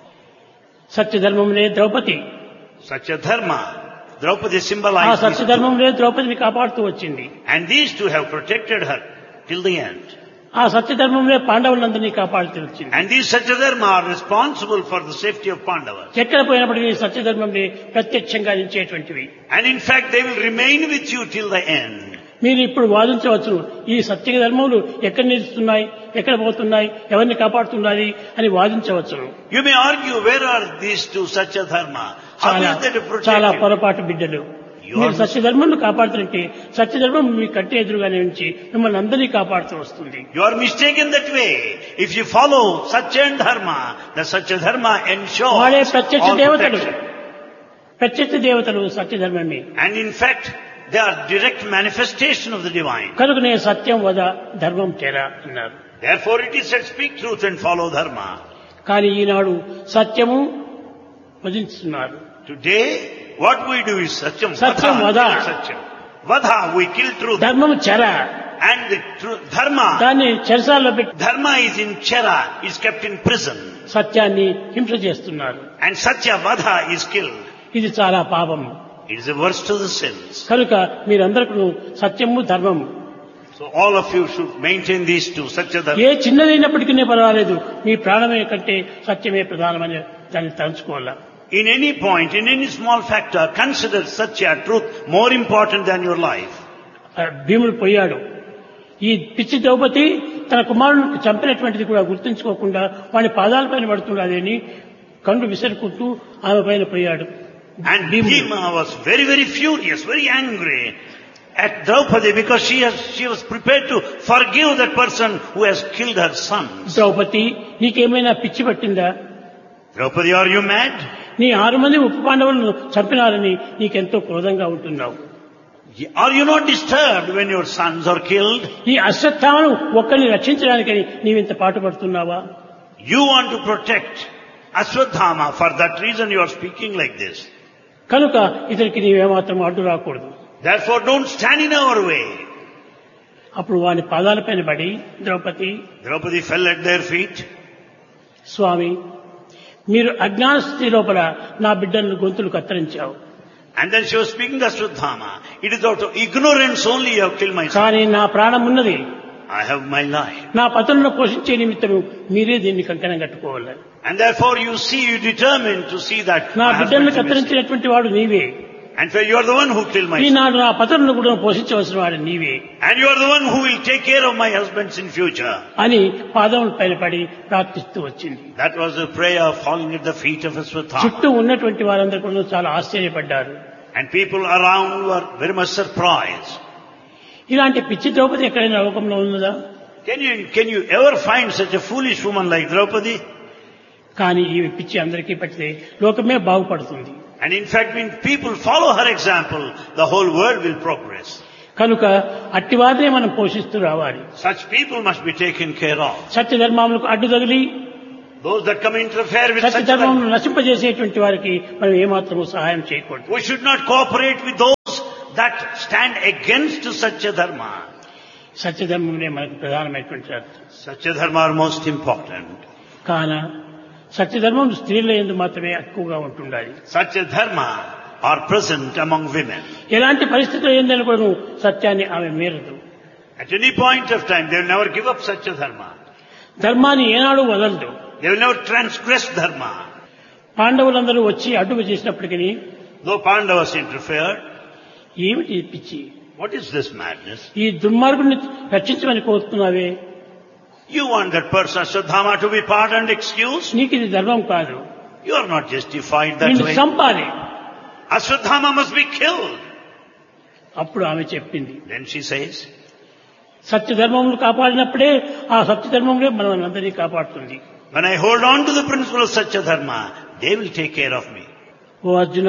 సత్యధర్మంలే Draupadi, Such a dharma. Draupadi ఆ symbolizes these two. సత్యధర్మంలే ద్రౌపదిని కాపాడుతూ వచ్చింది. And these two have protected her till the end. ఆ సత్యధర్మంలే పాండవులందరినీ కాపాడుతూ వచ్చింది. And these Satyadharma are responsible for the safety of Pandavas. ఎక్కడ పోయినప్పటికీ సత్యధర్మంలే ప్రత్యక్షంగా నిలిచేటువంటివి. And in fact, they will remain with you till the end. మీరు ఇప్పుడు వాదించవచ్చు, ఈ సత్య ధర్మములు ఎక్కడ నిలుస్తున్నాయి, ఎక్కడ పోతున్నాయి, ఎవరిని కాపాడుతున్నాయి అని వాదించవచ్చు. You may argue, where are these two Satyadharma? How చాలా is they to protect చాలా you? పొరపాటు బిడ్డలు. You మీరు are- సత్యధర్మను కాపాడుతుంటే సత్యధర్మం మీ కంటి ఎదురుగానే ఉంచి మిమ్మల్ని అందరినీ కాపాడుతూ వస్తుంది. You are mistaken that way. If you follow Satya and Dharma, the Satyadharma ensures వాడే ప్రత్యక్ష all దేవతలు, protection. ప్రత్యక్ష దేవతలు సత్యధర్మమే. And in fact, they are direct manifestation of the divine. కనుక నేను సత్యం వద ధర్మం తెర అన్నారు. Therefore it is said, speak truth and follow Dharma. కానీ ఈనాడు సత్యము వదిలిస్తున్నారు. Today, what we do is Satyam. Satyam Vadha, Vadha. kill Satyam. Vadha, we kill truth. ధర్మము చెర, And the truth, Dharma, దాన్ని చెరసాల్లో పెట్టి Dharma is in Chera, is kept in prison. సత్యాన్ని హింస చేస్తున్నారు. And Satya Vadha is killed. ఇది చాలా పాపం. It is a worst to the sins. కనుక మీరందరికీ సత్యము ధర్మము So all of you should maintain these two, Satya Dharma. ఏ చిన్నదైనప్పటికీ పర్వాలేదు, మీ ప్రాణమే కంటే సత్యమే ప్రధానమని దాన్ని తలుచుకోవాలా. In any point, in any small factor, consider Satya, truth, more important than your life. ఆ భీముడు పోయాడు. ఈ పిచ్చి ద్రౌపది తన కుమారుడిని చంపినటువంటిది కూడా గుర్తుంచుకోకుండా వాడి పాదాలపైన పడుతున్నదని కన్ను విసరుకుంటూ ఆమె పైన పోయాడు. And Bhima was very, very furious, very angry at Draupadi because she has, she was prepared to forgive that person who has killed her son. Draupadi, నీకేమైనా పిచ్చి పట్టిందా? Draupadi, are you mad? నీ ఆరు మంది ఉప పాండవులను చంపినారని నీకెంతో క్రోధంగా ఉంటున్నావు. Are you not disturbed when your sons are killed? ఈ అశ్వత్థామను ఒక్కరిని రక్షించడానికని నీవింత పాటుపడుతున్నావా? You want to protect Ashwadhama. For that reason you are speaking like this. కనుక ఇతనికి నీవేమాత్రం అడ్డు రాకూడదు. Therefore don't stand in our way. అప్పుడు వాని పాదాలపైన పడి Draupadi, Draupadi fell at their feet. స్వామి, మీరు అజ్ఞాన స్థితి లోపల నా బిడ్డలను గొంతులు కత్తిరించావు. And then she was speaking to Ashwadhama. It is out of ignorance only you have killed my son. కానీ నా ప్రాణం ఉన్నది, I have my life. నా పతులను పోషించే నిమిత్తము మీరే దీన్ని కంకణం కట్టుకోవాలి. And therefore you see, you determined to see that నా my బిడ్డలను husband is missing. కత్తిరించినటువంటి వాడు నీవే. And so you are the one who killed my son. ఈనాడు నా పతులను కూడా పోషించవలసిన వాడు నీవే And you are the one who will take care of my husbands in future. అని పాదముల పైన పడి ప్రార్థిస్తూ వచ్చింది. That was a prayer falling at the feet of Ashwadhama. చుట్టూ ఉన్నటువంటి వారందరూ కూడా చాలా ఆశ్చర్యపడ్డారు. And people around were very much surprised. ఇలాంటి పిచ్చి ద్రౌపది ఎక్కడైనా లోకంలో ఉన్నదా? Can you, can you ever find such a foolish woman like Draupadi? కానీ ఈ పిచ్చి అందరికీ పట్టితే లోకమే బాగుపడుతుంది. And in fact, when people follow her example, the whole world will progress. కనుక అట్టివారినే మనం పోషిస్తూ రావాలి. Such people must be taken care of. సత్యధర్మములకు అడ్డు తగిలి Those that come interfere with such సత్యధర్మమును నశింపజేసేటువంటి వారికి మనం ఏమాత్రము సహాయం చేయకూడదు. we should not cooperate with those that stand against Satya Dharma. సత్యధర్మమునే మనకు ప్రధానమైనటువంటి అర్థం. Satya Dharma are most important. కాన సత్యధర్మం స్త్రీల యందు మాత్రమే ఎక్కువగా ఉంటుండాలి. Satya Dharma are present among women. ఎలాంటి పరిస్థితులు ఏందని కూడా సత్యాన్ని ఆమె మేరదు. At any point of time, they will never give up Satya Dharma. ధర్మాన్ని ఏనాడు వదలదు. They will never transgress Dharma. పాండవులందరూ వచ్చి అడ్డు చేసినప్పటికీ Though Pandavas interfered, ఏమిటి పిచ్చి, what is this madness? ఈ దుర్మార్గుడిని రక్షించమని కోరుతున్నావే, You want that person Ashwadhama to be pardoned, excused? నీకు ఇది ధర్మం కాదు, You are not justified that నిన్ను way. చంపాలి. Ashwadhama must be killed. అప్పుడు ఆమె చెప్పింది, Then she says, సత్యధర్మములు కాపాడినప్పుడే ఆ సత్యధర్మములే మనం అందరినీ కాపాడుతుంది. when I hold on to the principle of Satya Dharma, they will take care of me. ఓ అర్జున,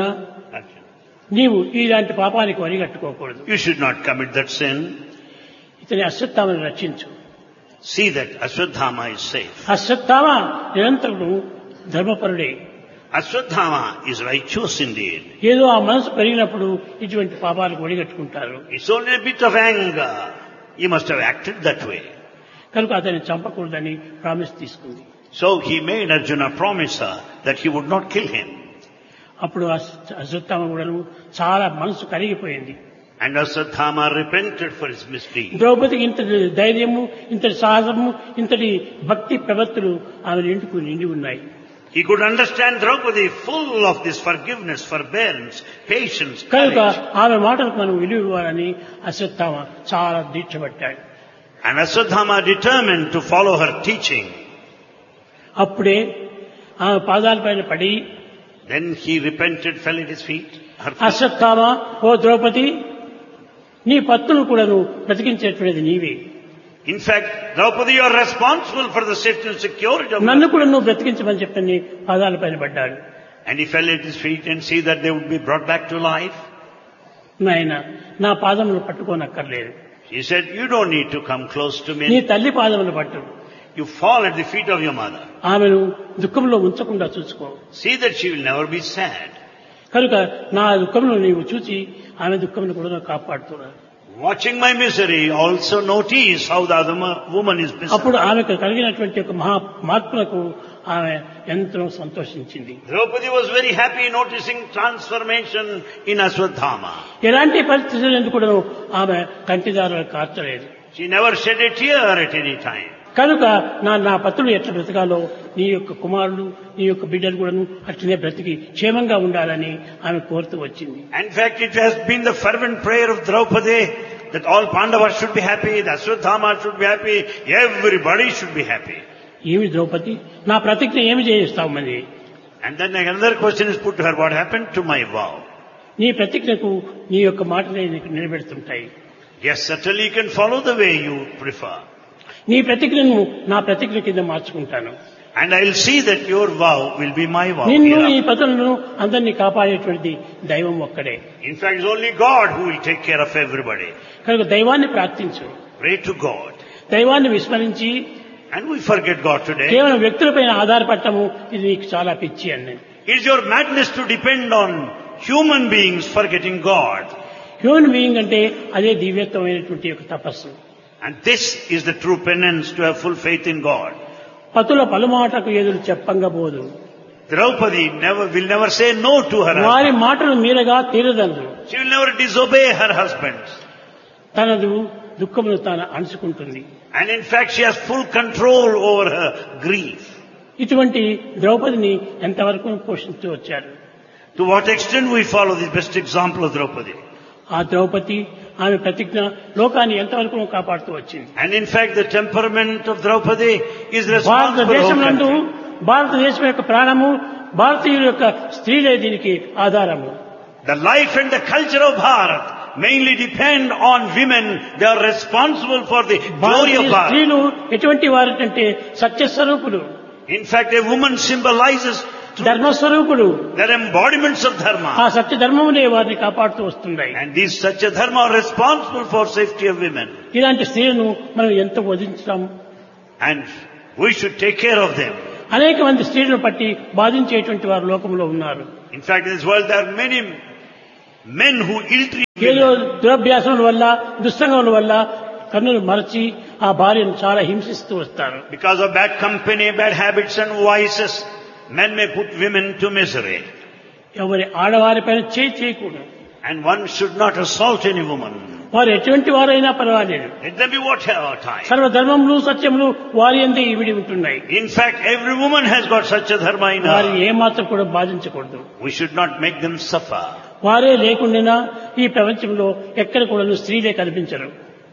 నీవు ఇలాంటి పాపానికి వరిగట్టుకోకూడదు. You should not commit that sin. ఇతని అశ్వత్థామను రక్షించు. See that Ashwadhama is safe. Ashwatthama నిరంతరం ధర్మపరుడే. Ashwadhama is righteous indeed. ఏదో ఆ మనసు పెరిగినప్పుడు ఇటువంటి పాపాలకు ఒడిగట్టుకుంటారు. It's only a bit of anger. He must have acted that way. కనుక అతన్ని చంపకూడదని ప్రామిస్ తీసుకుంది. So he made Arjuna promise her that he would not kill him. అప్పుడు అశ్వత్థామ కూడా చాలా మనసు కరిగిపోయింది. And Ashwadhama repented for his misdeed. ద్రౌపదికి ఇంతటి ధైర్యము, ఇంతటి సాహసము, ఇంతటి భక్తి ప్రవత్తులు ఆమె నిండుకు నిండి ఉన్నాయి. He could understand Draupadi full of this forgiveness, forbearance, patience, కనుక courage. ఆమె మాటలకు మనం విలువ ఇవ్వాలని అశ్వత్థామ చాలా దీక్ష పట్టాడు. And Ashwadhama determined to follow her teaching. అప్పుడే ఆమె పాదాలపైన పడి, Then he repented, fell at his feet. Her feet. Ashwatthama, ఓ ద్రౌపది, నీ పత్తును కూడా నువ్వు బ్రతికించేటువంటిది నీవే. In fact, Draupadi, you are responsible for the safety and security of నన్ను కూడా నువ్వు బ్రతికించమని చెప్పని పాదాలపైన పడ్డాడు. And he fell at his feet and see that they would be brought back to life. నాయన, నా పాదములు పట్టుకోనక్కర్లేదు, He said, you don't need to come close to నీ me. తల్లి పాదములు పట్టు. You fall at the feet of your mother. ఆమెను దుఃఖంలో ఉంచకుండా చూసుకో. See that she will never be sad. కనుక నా దుఃఖంలో నీవు చూచి ఆమె దుఃఖంను కూడా కాపాడుతున్నా. Watching my misery, also notice how the other mo- woman is miserable. అప్పుడు ఆమెకు కలిగినటువంటి ఒక మహా మార్పులకు ఆమె ఎంతో సంతోషించింది. Draupadi was very happy noticing transformation in Ashwadhama. ఎలాంటి పరిస్థితులు ఎందుకు కూడా ఆమె కంటిదారులు కార్చలేదు. She never shed a tear at any time. కనుక నా నా పత్రులు ఎట్లా బ్రతకాలో, నీ యొక్క కుమారులు, నీ యొక్క బిడ్డలు కూడా అట్లనే బ్రతికి క్షేమంగా ఉండాలని ఆమె కోరుతూ వచ్చింది. In fact, it has been the fervent prayer of Draupadi that all Pandavas should be happy, the Ashwadhama should be happy, everybody should be happy. ఏమి ద్రౌపది, నా ప్రతిజ్ఞ ఏమి చేయిస్తావు మరి? And then another question is put to her, what happened to my vow? నీ ప్రతిజ్ఞకు నీ యొక్క మాటనే నీకు నిలబెడుతుంటాయి. Yes, certainly you can follow the way you prefer. నీ ప్రతిజ్ఞను నా ప్రతిజ్ఞ కింద మార్చుకుంటాను. And I will see that your vow will be my vow. నిన్ను, నీ hereafter. పతులను అందరినీ కాపాడేటువంటిది దైవం ఒక్కడే. In fact, it's only God who will take care of everybody. కనుక దైవాన్ని ప్రార్థించు. Pray to God. దైవాన్ని విస్మరించి And we forget God today. కేవలం వ్యక్తులపైన ఆధారపడటము ఇది నీకు చాలా పిచ్చి అన్నది. It's your madness to depend on human beings forgetting God. Human being అంటే అదే దివ్యత్వమైనటువంటి ఒక తపస్సు. And this is the true penance to have full faith in God. పతుల పలుమాటకు ఎదురు చెప్పంగబోదు. Draupadi never will never say no to her వారి husband. మాటలు మీరగా తీరదందు. She will never disobey her husband. తనదు దుఃఖమును తాను అణుచుకుంటుంది. And in fact, she has full control over her grief. ఇటువంటి ద్రౌపదిని ఎంతవరకు పోషిస్తూ వచ్చారు. To what extent we follow the best example of Draupadi. ఆ ద్రౌపది ఆమె ప్రతిజ్ఞ లోకాన్ని ఎంతవరకు కాపాడుతూ వచ్చింది. And in fact, the temperament of Draupadi is responsible for the whole భారతదేశంలో country. భారతదేశం యొక్క ప్రాణము, భారతీయుల యొక్క స్త్రీలే దీనికి ఆధారము. The life and the culture of Bharat mainly depend on women. They are responsible for the glory Bharatiya of Bharat. స్త్రీలు ఎటువంటి వారంటే సత్యస్వరూపులు. In fact, a woman symbolizes ధర్మస్వరూపుడు. They're embodiments of ఆ dharma. సత్య ధర్మమునే వారిని కాపాడుతూ వస్తున్నాయి. And these Satya Dharma are responsible for safety of women. ఇలాంటి స్త్రీలను మనం ఎంత వధించాం. And we should take care of them. అనేక మంది స్త్రీలను పట్టి బాధించేటువంటి వారు లోకంలో ఉన్నారు. In fact, in this world there are many men who ill-treat ఏదో women. దురభ్యాసముల వల్ల దుస్సంగముల వల్ల కన్నులు మరచి ఆ భార్యను చాలా హింసిస్తూ వస్తారు. Because of bad company, bad habits and vices, men may put women to misery. ఎవరి ఆడవారిపైన చేయి చేయకూడదు. And one should not assault any woman. వారు ఎటువంటి వారైనా పర్వాలేదు. Let them be whatever type. సర్వధర్మములు సత్యములు వారి యందే ఇవిడి ఉంటున్నాయి. In fact, every woman has got such a dharma in వారిని her. ఏమాత్రం కూడా బాధించకూడదు. We should not make them suffer. వారే లేకుండా ఈ ప్రపంచంలో ఎక్కడ కూడా స్త్రీలే కనిపించరు.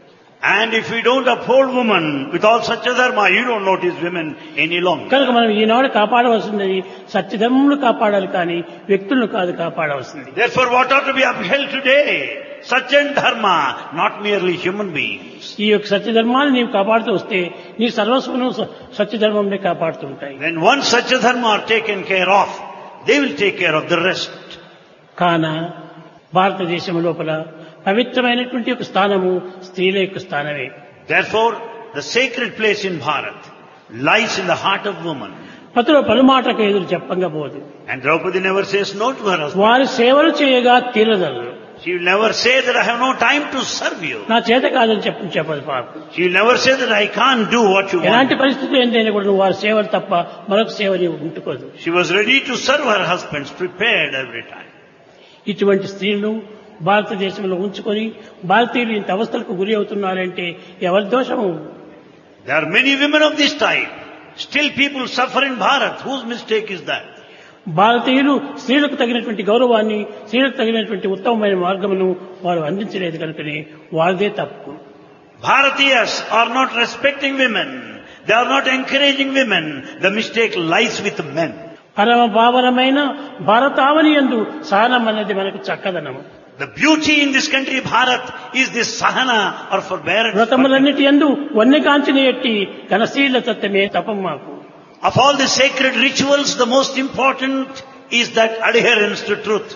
And if we don't uphold woman with all such a dharma, you don't notice women any longer. కనుక మనం ఈనాడు కాపాడవలసింది సత్యధర్మములు కాపాడాలి కానీ వ్యక్తులను కాదు కాపాడవలసింది. Therefore, what ought to be upheld today? Satya and dharma, not merely human beings. ఈ యొక్క సత్యధర్మాన్ని నీవు కాపాడుతూ వస్తే నీ సర్వస్వను సత్యధర్మంనే కాపాడుతూ ఉంటాయి. When one Satya dharma are taken care of, they will take care of the rest. కాన భారతదేశం లోపల పవిత్రమైనటువంటి ఒక స్థానము స్త్రీల యొక్క స్థానమే. Therefore, the sacred place in Bharat lies in the heart of woman. పతుల పలుమాటకు ఎదురు చెప్పంగా పోదు. And Draupadi never says no to her husband. వారి సేవలు చేయగా తీరదలు. She will never say that I have no time to serve you. నా చేత కాదని చెప్పు చెప్పదు పాపం. She will never say that I can't do what you ఎలాంటి want. పరిస్థితులు ఏంటైనా కూడా నువ్వు వారి సేవలు తప్ప మరొక సేవ నీవు ఉంటుకోదు. She was ready to serve her husbands, prepared every time. ఇటువంటి స్త్రీలను భారతదేశంలో ఉంచుకొని భారతీయులు ఇంత అవస్థలకు గురి అవుతున్నారంటే ఎవరి దోషము? There are many women of this type. Still people suffer in Bharat. Whose mistake is that? భారతీయులు స్త్రీలకు తగినటువంటి గౌరవాన్ని స్త్రీలకు తగినటువంటి ఉత్తమమైన మార్గమును వారు అందించలేదు కనుకనే వారిదే తప్పు. Bharatiyas are not respecting women. They are not encouraging women. The mistake lies with men. పరమ భావనమైన భారతావని యందు సహనం అనేది మనకు చక్కదనము. The beauty in this country, Bharat, is this sahana or forbearance. వ్రతములన్నిటి యందు వన్నె కాంచిన ఎట్టి ఘనశీల తత్వమే తపం మాకు. Of all the sacred rituals, the most important is that adherence to truth.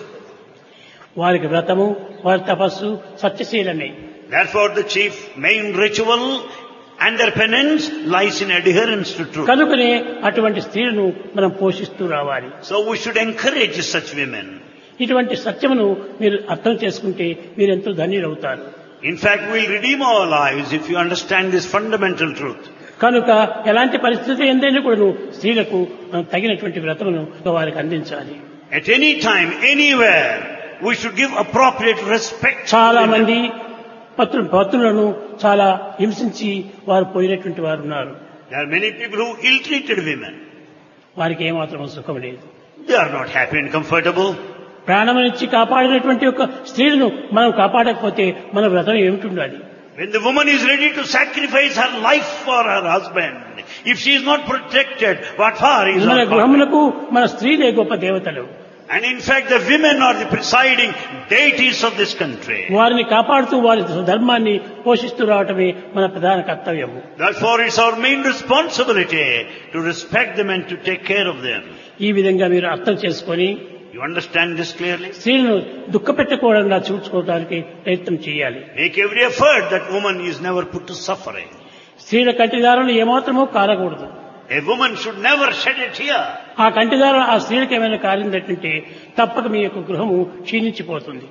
వారికి వ్రతము వారి తపస్సు సత్యశీలమే. Therefore, the chief main ritual and their penance lies in adherence to truth. కనుకనే అటువంటి స్త్రీలను మనం పోషిస్తూ రావాలి. So we should encourage such women. ఇటువంటి సత్యమును మీరు అర్థం చేసుకుంటే మీరు ఎంతో ధన్యులవుతారు. In fact, we'll redeem our lives if you understand this fundamental truth. కనుక ఎలాంటి పరిస్థితి ఎందైనా కూడా స్త్రీలకు మనం తగినటువంటి వ్రతమును వారికి అందించాలి. At any time, anywhere, we should give appropriate respect. చాలా మంది పత్రు పత్రులను చాలా హింసించి వారు పోయినటువంటి వారు ఉన్నారు. There are many people who ill-treated women. వారికి ఏమాత్రం సుఖం లేదు. They are not happy and comfortable. ప్రాణమనిచ్చి కాపాడినటువంటి ఒక స్త్రీలను మనం కాపాడకపోతే మన వ్రతం ఏమిటి? When the woman is ready to sacrifice her life for her husband, if she is not protected, what for is మన our God? గృహములకు మన స్త్రీలే గొప్ప దేవతలు. And in fact, the women are the presiding deities of this country. వారిని కాపాడుతూ వారి ధర్మాన్ని పోషిస్తూ రావటమే మన ప్రధాన కర్తవ్యము. Therefore, it's our main responsibility to respect them and to take care of them. ఈ విధంగా మీరు అర్థం చేసుకొని You understand this clearly? స్త్రీలను దుఃఖపెట్టకుండా చూసుకోవడానికి ప్రయత్నం చేయాలి. Make every effort that woman is never put to suffering. స్త్రీల కంటిదారులు ఏమాత్రమూ కారకూడదు. A woman should never shed a tear. ఆ కంటిదారులు ఆ స్త్రీలకు ఏమైనా కారిందంటే తప్పక మీ యొక్క గృహము క్షీణించిపోతుంది.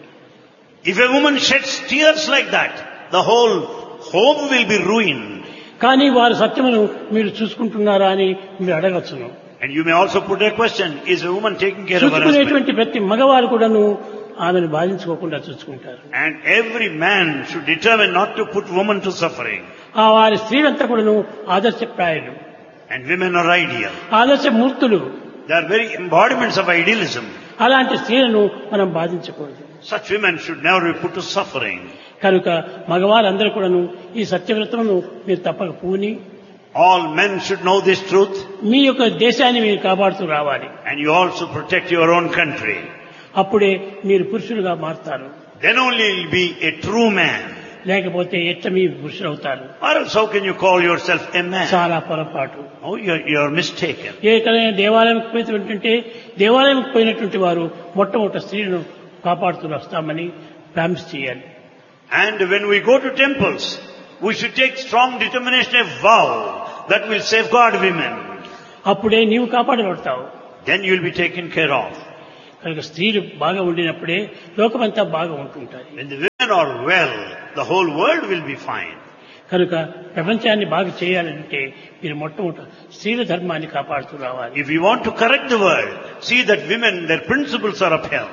If a woman sheds tears like that, the whole home will be ruined. కానీ వారి సత్యమును మీరు చూసుకుంటున్నారా అని మీరు అడగచ్చును. And you may also put a question, is a woman taking care of her husband? చూసుకునేటువంటి ప్రతి మగవారు కూడాను ఆమెను బాధించుకోకుండా చూసుకుంటారు. And every man should determine not to put woman to suffering. ఆ వారి స్త్రీలంతా కూడాను ఆదర్శప్రాయులు. And women are ideal. ఆదర్శ మూర్తులు. They are very embodiments of idealism. అలాంటి స్త్రీలను మనం బాధించకూడదు. Such women should never be put to suffering. కనుక మగవారందరూ కూడాను ఈ సత్యవ్రతమును మీరు తప్పక పూని All men should know this truth. మీ యొక్క దేశాన్ని మీరు కాపాడుతూ రావాలి. And you also protect your own country. అప్పుడే మీరు పురుషులుగా మారుతారు. Then only you will be a true man. లేకపోతే ఎట్ట మీ పురుషులు అవుతారు? Or else how can you call yourself a man? చాలా పొరపాటు. Oh, you're, you're mistaken. ఏకైనా దేవాలయంకి పోయినటువంటి దేవాలయంకి పోయినటువంటి వారు మొట్టమొదటి స్త్రీలను కాపాడుతూ వస్తామని ప్రామిస్ చేయాలి. And when we go to temples, we should take strong determination, a vow that will safeguard women. అప్పుడే నీవు కాపాడబడతావు. Then you will be taken care of. కనుక స్త్రీలు బాగా ఉండినప్పుడే లోకమంతా బాగా ఉంటుంటారు. When the women are well, the whole world will be fine. కనుక ప్రపంచాన్ని బాగా చేయాలంటే మీరు మొట్టమొదటి స్త్రీల ధర్మాన్ని కాపాడుతూ రావాలి. If you want to correct the world, see that women, their principles are upheld.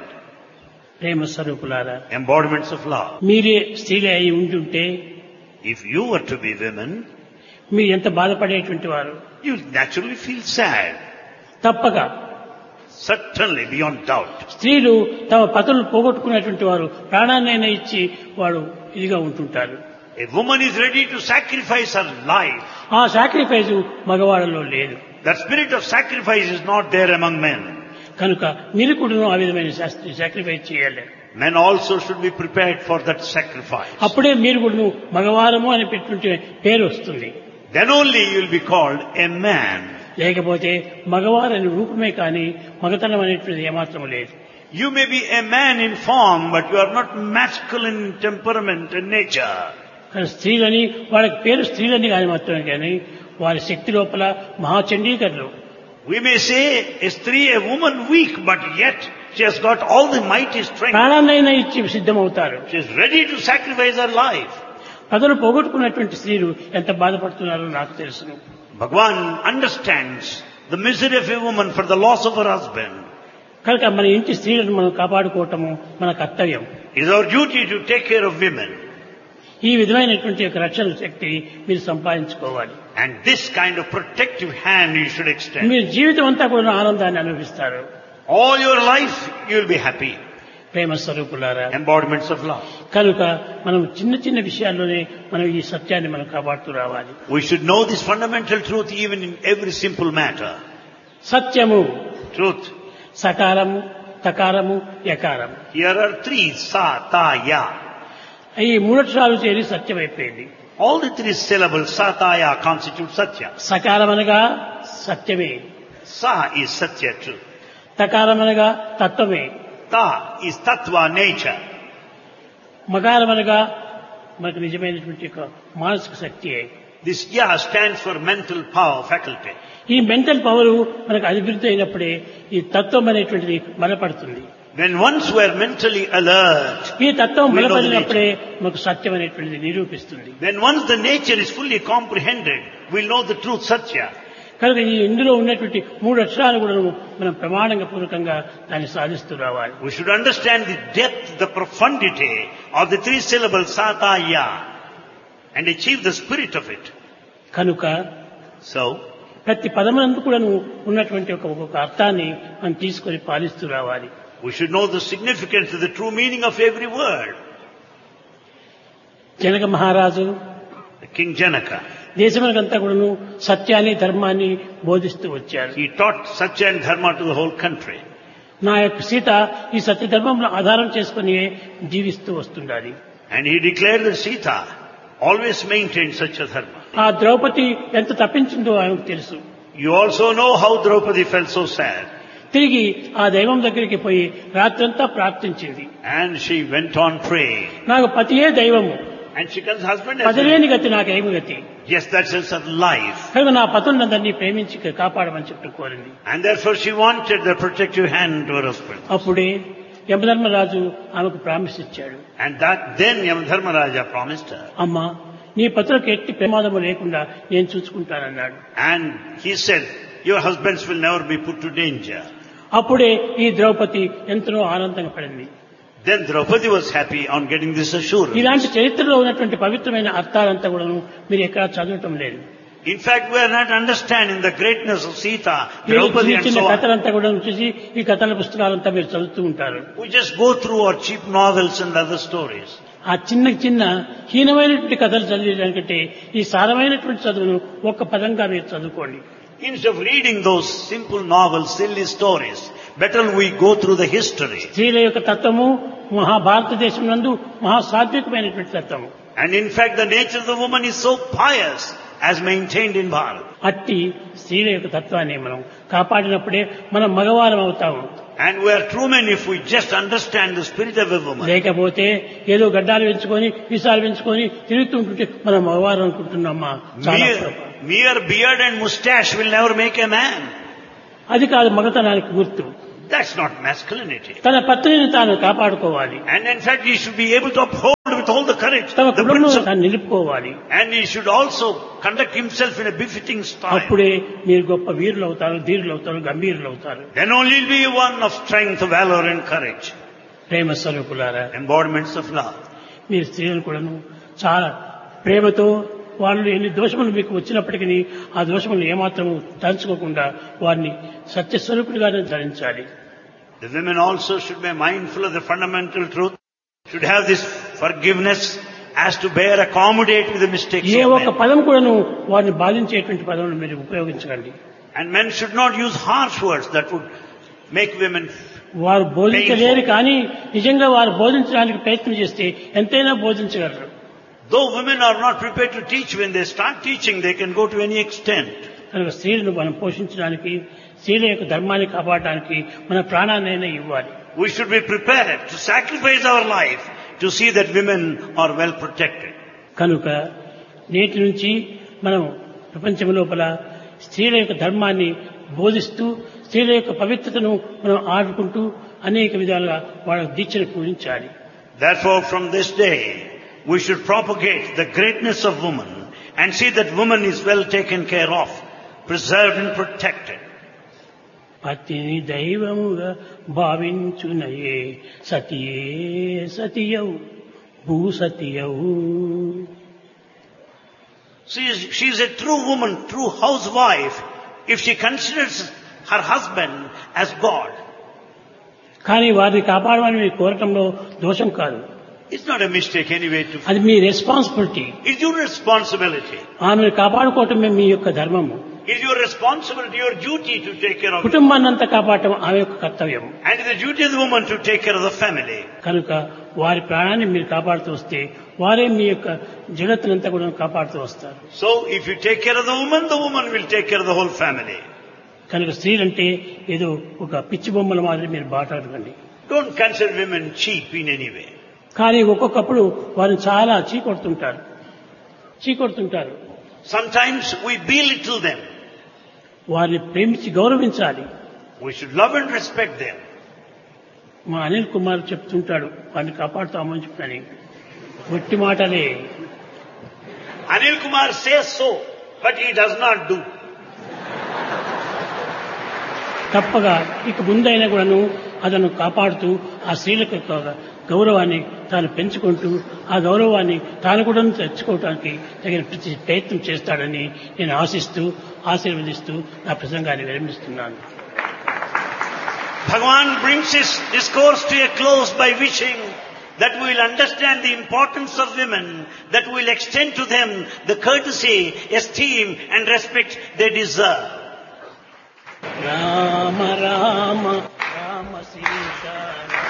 ప్రేమ స్వరూపులారా, Embodiments of love. మీరే స్త్రీలే అయి ఉంటుంటే If you were to be women, మీరు ఎంత బాధపడేటువంటి వారు. you will naturally feel sad. తప్పక Certainly, beyond doubt. స్త్రీలు తమ పతులు పోగొట్టుకున్నటువంటి వారు ప్రాణాన్నైనా ఇచ్చి వాడు ఇదిగా ఉంటుంటారు. A woman is ready to sacrifice her life. ఆ సాక్రిఫైస్ మగవాళ్ళలో లేదు. That spirit of sacrifice is not there among men. కనుక మీరు కూడా ఆ విధమైన సాక్రిఫైస్ చేయాలి. Men also should be prepared for that sacrifice. అప్పుడే మీరు కూడా మగవారము అని పెట్టుకుంటే పేరు వస్తుంది. Then only you will be called a man. లేకపోతే మగవారని రూపమే కానీ మగతనం అనేటువంటిది ఏమాత్రం లేదు. You may be a man in form, but you are not masculine in temperament and nature. కానీ స్త్రీలని వాళ్ళకి పేరు స్త్రీలని కానీ మాత్రమే కానీ వారి శక్తి లోపల మహాచండీకరులు. We may say a stree, a woman weak, but yet she has got all the mighty strength. ప్రాణాన్నైనా ఇచ్చి సిద్ధమవుతారు. She is ready to sacrifice her life. పదలు పోగొట్టుకున్నటువంటి స్త్రీలు ఎంత బాధపడుతున్నారో నాకు తెలుసును. Bhagwan understands the misery of a woman for the loss of her husband. కనుక మన ఇంటి స్త్రీలను మనం కాపాడుకోవటము మన కర్తవ్యం. It is our duty to take care of women. ఈ విధమైనటువంటి యొక్క రక్షణ శక్తి మీరు సంపాదించుకోవాలి. And this kind of protective hand you should extend. మీరు జీవితం అంతా కూడా ఆనందాన్ని అనుభవిస్తారు. All your life you will be happy. ప్రేమ స్వరూపులారా, Embodiments of love. కనుక మనం చిన్న చిన్న విషయాల్లోనే మనం ఈ సత్యాన్ని మనం కాపాడుతూ రావాలి. We should know this fundamental truth even in every simple matter. సత్యము, Truth. సకారము, తకారము, యకారము. Here are three, sa, ta, ya. ఈ మూడక్షరాలు చేరి సత్యం అయిపోయింది. All the three syllables, sa, ta, ya, constitute satya. సకారం అనగా సత్యమే, Sa is satya, truth. తకారం అనగా తత్వమే, Ta is tattva, nature. మకారం అనగా మనకు నిజమైనటువంటి యొక్క మానసిక శక్తి. This ya stands for mental power, faculty. ఈ మెంటల్ పవర్ మనకు అభివృద్ధి అయినప్పుడే ఈ తత్వం అనేటువంటిది బలపడుతుంది. When once we are mentally alert, ఈ తత్వం we know the బలపడినప్పుడే మనకు సత్యం అనేటువంటిది నిరూపిస్తుంది. when once the nature is fully comprehended, we'll know the truth, satya. కనుక ఈ ఇందులో ఉన్నటువంటి మూడు అక్షరాలు కూడా మనం ప్రమాణంగా పూర్వకంగా దాన్ని సాధిస్తూ రావాలి. We should understand the depth, the profundity of the three syllables, sa, ta, ya, and achieve the spirit of it. కనుక So, ప్రతి పదమునందు కూడా ఉన్నటువంటి ఒక ఒక్కొక్క అర్థాన్ని మనం తీసుకొని పాలిస్తూ రావాలి. we should know the significance of the true meaning of every word. Janaka మహారాజు King Janaka, దేశమునకంతా కూడాను సత్యాన్ని ధర్మాన్ని బోధిస్తూ వచ్చారు. he taught satya and dharma to the whole country. నా యొక్క సీత ఈ సత్య ధర్మంలో ఆధారం చేసుకుని జీవిస్తూ వస్తుండాలి. And he declared that Sita always maintained such a dharma. ఆ ద్రౌపది ఎంత తప్పించిందో ఆయనకు తెలుసు. You also know how Draupadi felt so sad. తిరిగి ఆ దైవం దగ్గరికి పోయి రాత్రంతా ప్రార్థించింది. And she went on praying. నాకు పతియే దైవము, And she comes husband as పదలేని గతి నాకేమి గతి. yes, that's just her life. కనుక నా పతులందరినీ ప్రేమించి కాపాడమని చెప్పి కోరింది. And therefore she wanted the protective hand to her husband. అప్పుడే యమధర్మరాజు ఆమెకు ప్రామిస్ ఇచ్చాడు. And that then Yamadharmaraja promised her. అమ్మా, నీ పతులకు ఎట్టి ప్రమాదము లేకుండా నేను చూసుకుంటానన్నాడు. And he said, your husbands will never be put to danger. అప్పుడే ఈ ద్రౌపది ఎంతో ఆనందంగా పడింది. Then Draupadi was happy on getting this assurance. ఇలాంటి చరిత్రలో ఉన్నటువంటి పవిత్రమైన అర్థాలంతా కూడా మీరు ఎక్కడ చదవటం లేదు. In fact, we are not understanding the greatness of Sita, మీరు Draupadi చిన్న and చిన్న so on. కథలంతా కూడా చూసి ఈ కథల పుస్తకాలంతా మీరు చదువుతూ ఉంటారు. We just go through our cheap novels and other stories. ఆ చిన్న చిన్న హీనమైనటువంటి కథలు చదివేదానికంటే ఈ సారమైనటువంటి చదువును ఒక్క పదంగా మీరు చదువుకోండి. Instead of reading those simple novels, silly stories, better we go through the history. స్త్రీల యొక్క తత్వము మహాభారతదేశం నందు మహా సాత్వికమైనటువంటి తత్వము. And in fact, the nature of the woman is so pious as maintained in Bharat. అట్టి స్త్రీల యొక్క తత్వాన్ని మనం కాపాడినప్పుడే మనం మగవారం అవుతాము. And we are true men if we just understand the spirit of a woman. లేకపోతే ఏదో గడ్డాలు పెంచుకొని విసాలు పెంచుకొని తిరుగుతుంటుంటే మనం మగవారం అనుకుంటున్నామా? చాలా Mere, mere beard and moustache will never make a man. అది కాదు మగతనానికి గుర్తు. That's not masculinity. తన పత్నిని తాను కాపాడుకోవాలి. And in fact, he should be able to uphold with all the courage తన the కుటుంబం principle. తాను నిలుపుకోవాలి. And he should also conduct himself in a befitting style. అప్పుడే మీరు గొప్ప వీరులు అవుతారు, ధీరులు అవుతారు, గంభీరులు అవుతారు. Then only will be one of strength, valor and courage. ప్రేమ స్వరూపులారా, Embodiments of love. మీరు స్త్రీలను కూడాను చాలా ప్రేమతో వాళ్ళు ఎన్ని దోషములు మీకు వచ్చినప్పటికీ ఆ దోషములు ఏమాత్రం తలుచుకోకుండా వారిని సత్యస్వరూపుడిగానే ధరించాలి. The women also should be mindful of the fundamental truth, should have this forgiveness as to bear, accommodate with the mistakes A of ఒక్క men. పదం కూడాను వారిని బాధించేటువంటి పదములు మీరు ఉపయోగించకండి. And men should not use harsh words that would make women. వారు బోధించలేరు కానీ నిజంగా వారు బోధించడానికి ప్రయత్నం చేస్తే ఎంతైనా బోధించగలరు. Though women are not prepared to teach, when they start teaching, they can go to any extent. కనుక స్త్రీలను మనం పోషించడానికి, స్త్రీల యొక్క ధర్మాన్ని కాపాడడానికి మన ప్రాణాన్నైనా ఇవ్వాలి. We should be prepared to sacrifice our life to see that women are well protected. కనుక నేటి నుంచి మనం ప్రపంచం లోపల స్త్రీల యొక్క ధర్మాన్ని బోధిస్తూ స్త్రీల యొక్క పవిత్రతను మనం ఆడుకుంటూ అనేక విధాలుగా వాళ్ళ దీక్షను పూజించాలి. Therefore, from this day, we should propagate the greatness of woman and see that woman is well taken care of, preserved and protected. పతిని దైవముగా భావించునయే సతియే సతియౌ భూసతియౌ. She is, she is a true woman, true housewife, if she considers her husband as God. కానీ వారిని కాపాడమని మీరు కోరటంలో దోషం కాదు. It's not a mistake anyway to. అది మీ responsibility. It's your responsibility. ఆమెను కాపాడుకోవటమే మీ యొక్క ధర్మము. It's your responsibility, your duty to take care of. కుటుంబాన్ని అంతా కాపాడటం ఆమె యొక్క కర్తవ్యం. And it's the duty of the woman to take care of the family. కనుక వారి ప్రాణాన్ని మీరు కాపాడుతూ వస్తే వారే మీ యొక్క జగత్తునంతా కూడా కాపాడుతూ వస్తారు. So if you take care of the woman, the woman will take care of the whole family. కనుక స్త్రీలంటే ఏదో ఒక పిచ్చి బొమ్మల మాదిరి మీరు బాటాడకండి. Don't consider women cheap in any way. కానీ ఒక్కొక్కప్పుడు వారిని చాలా చీకొడుతుంటారు చీకొడుతుంటారు Sometimes we belittle them. వారిని ప్రేమించి గౌరవించాలి. We should love and respect them. మా అనిల్ కుమార్ చెప్తుంటాడు వారిని కాపాడుతామని చెప్పని. ఒట్టి మాటలే. Anil Kumar says so, but he does not do. తప్పగా ఇక ముందైనా కూడాను అతను కాపాడుతూ ఆ స్త్రీలకు గౌరవాన్ని తాను పెంచుకుంటూ ఆ గౌరవాన్ని తాను కూడా తెచ్చుకోవడానికి తగిన ప్రతి ప్రయత్నం చేస్తాడని నేను ఆశిస్తూ ఆశీర్వదిస్తూ నా ప్రసంగాన్ని విరమిస్తున్నాను. Bhagavan brings his discourse to a close by wishing that we will understand the importance of women, that we will extend to them the courtesy, esteem and respect they deserve. Rama Rama Rama Sita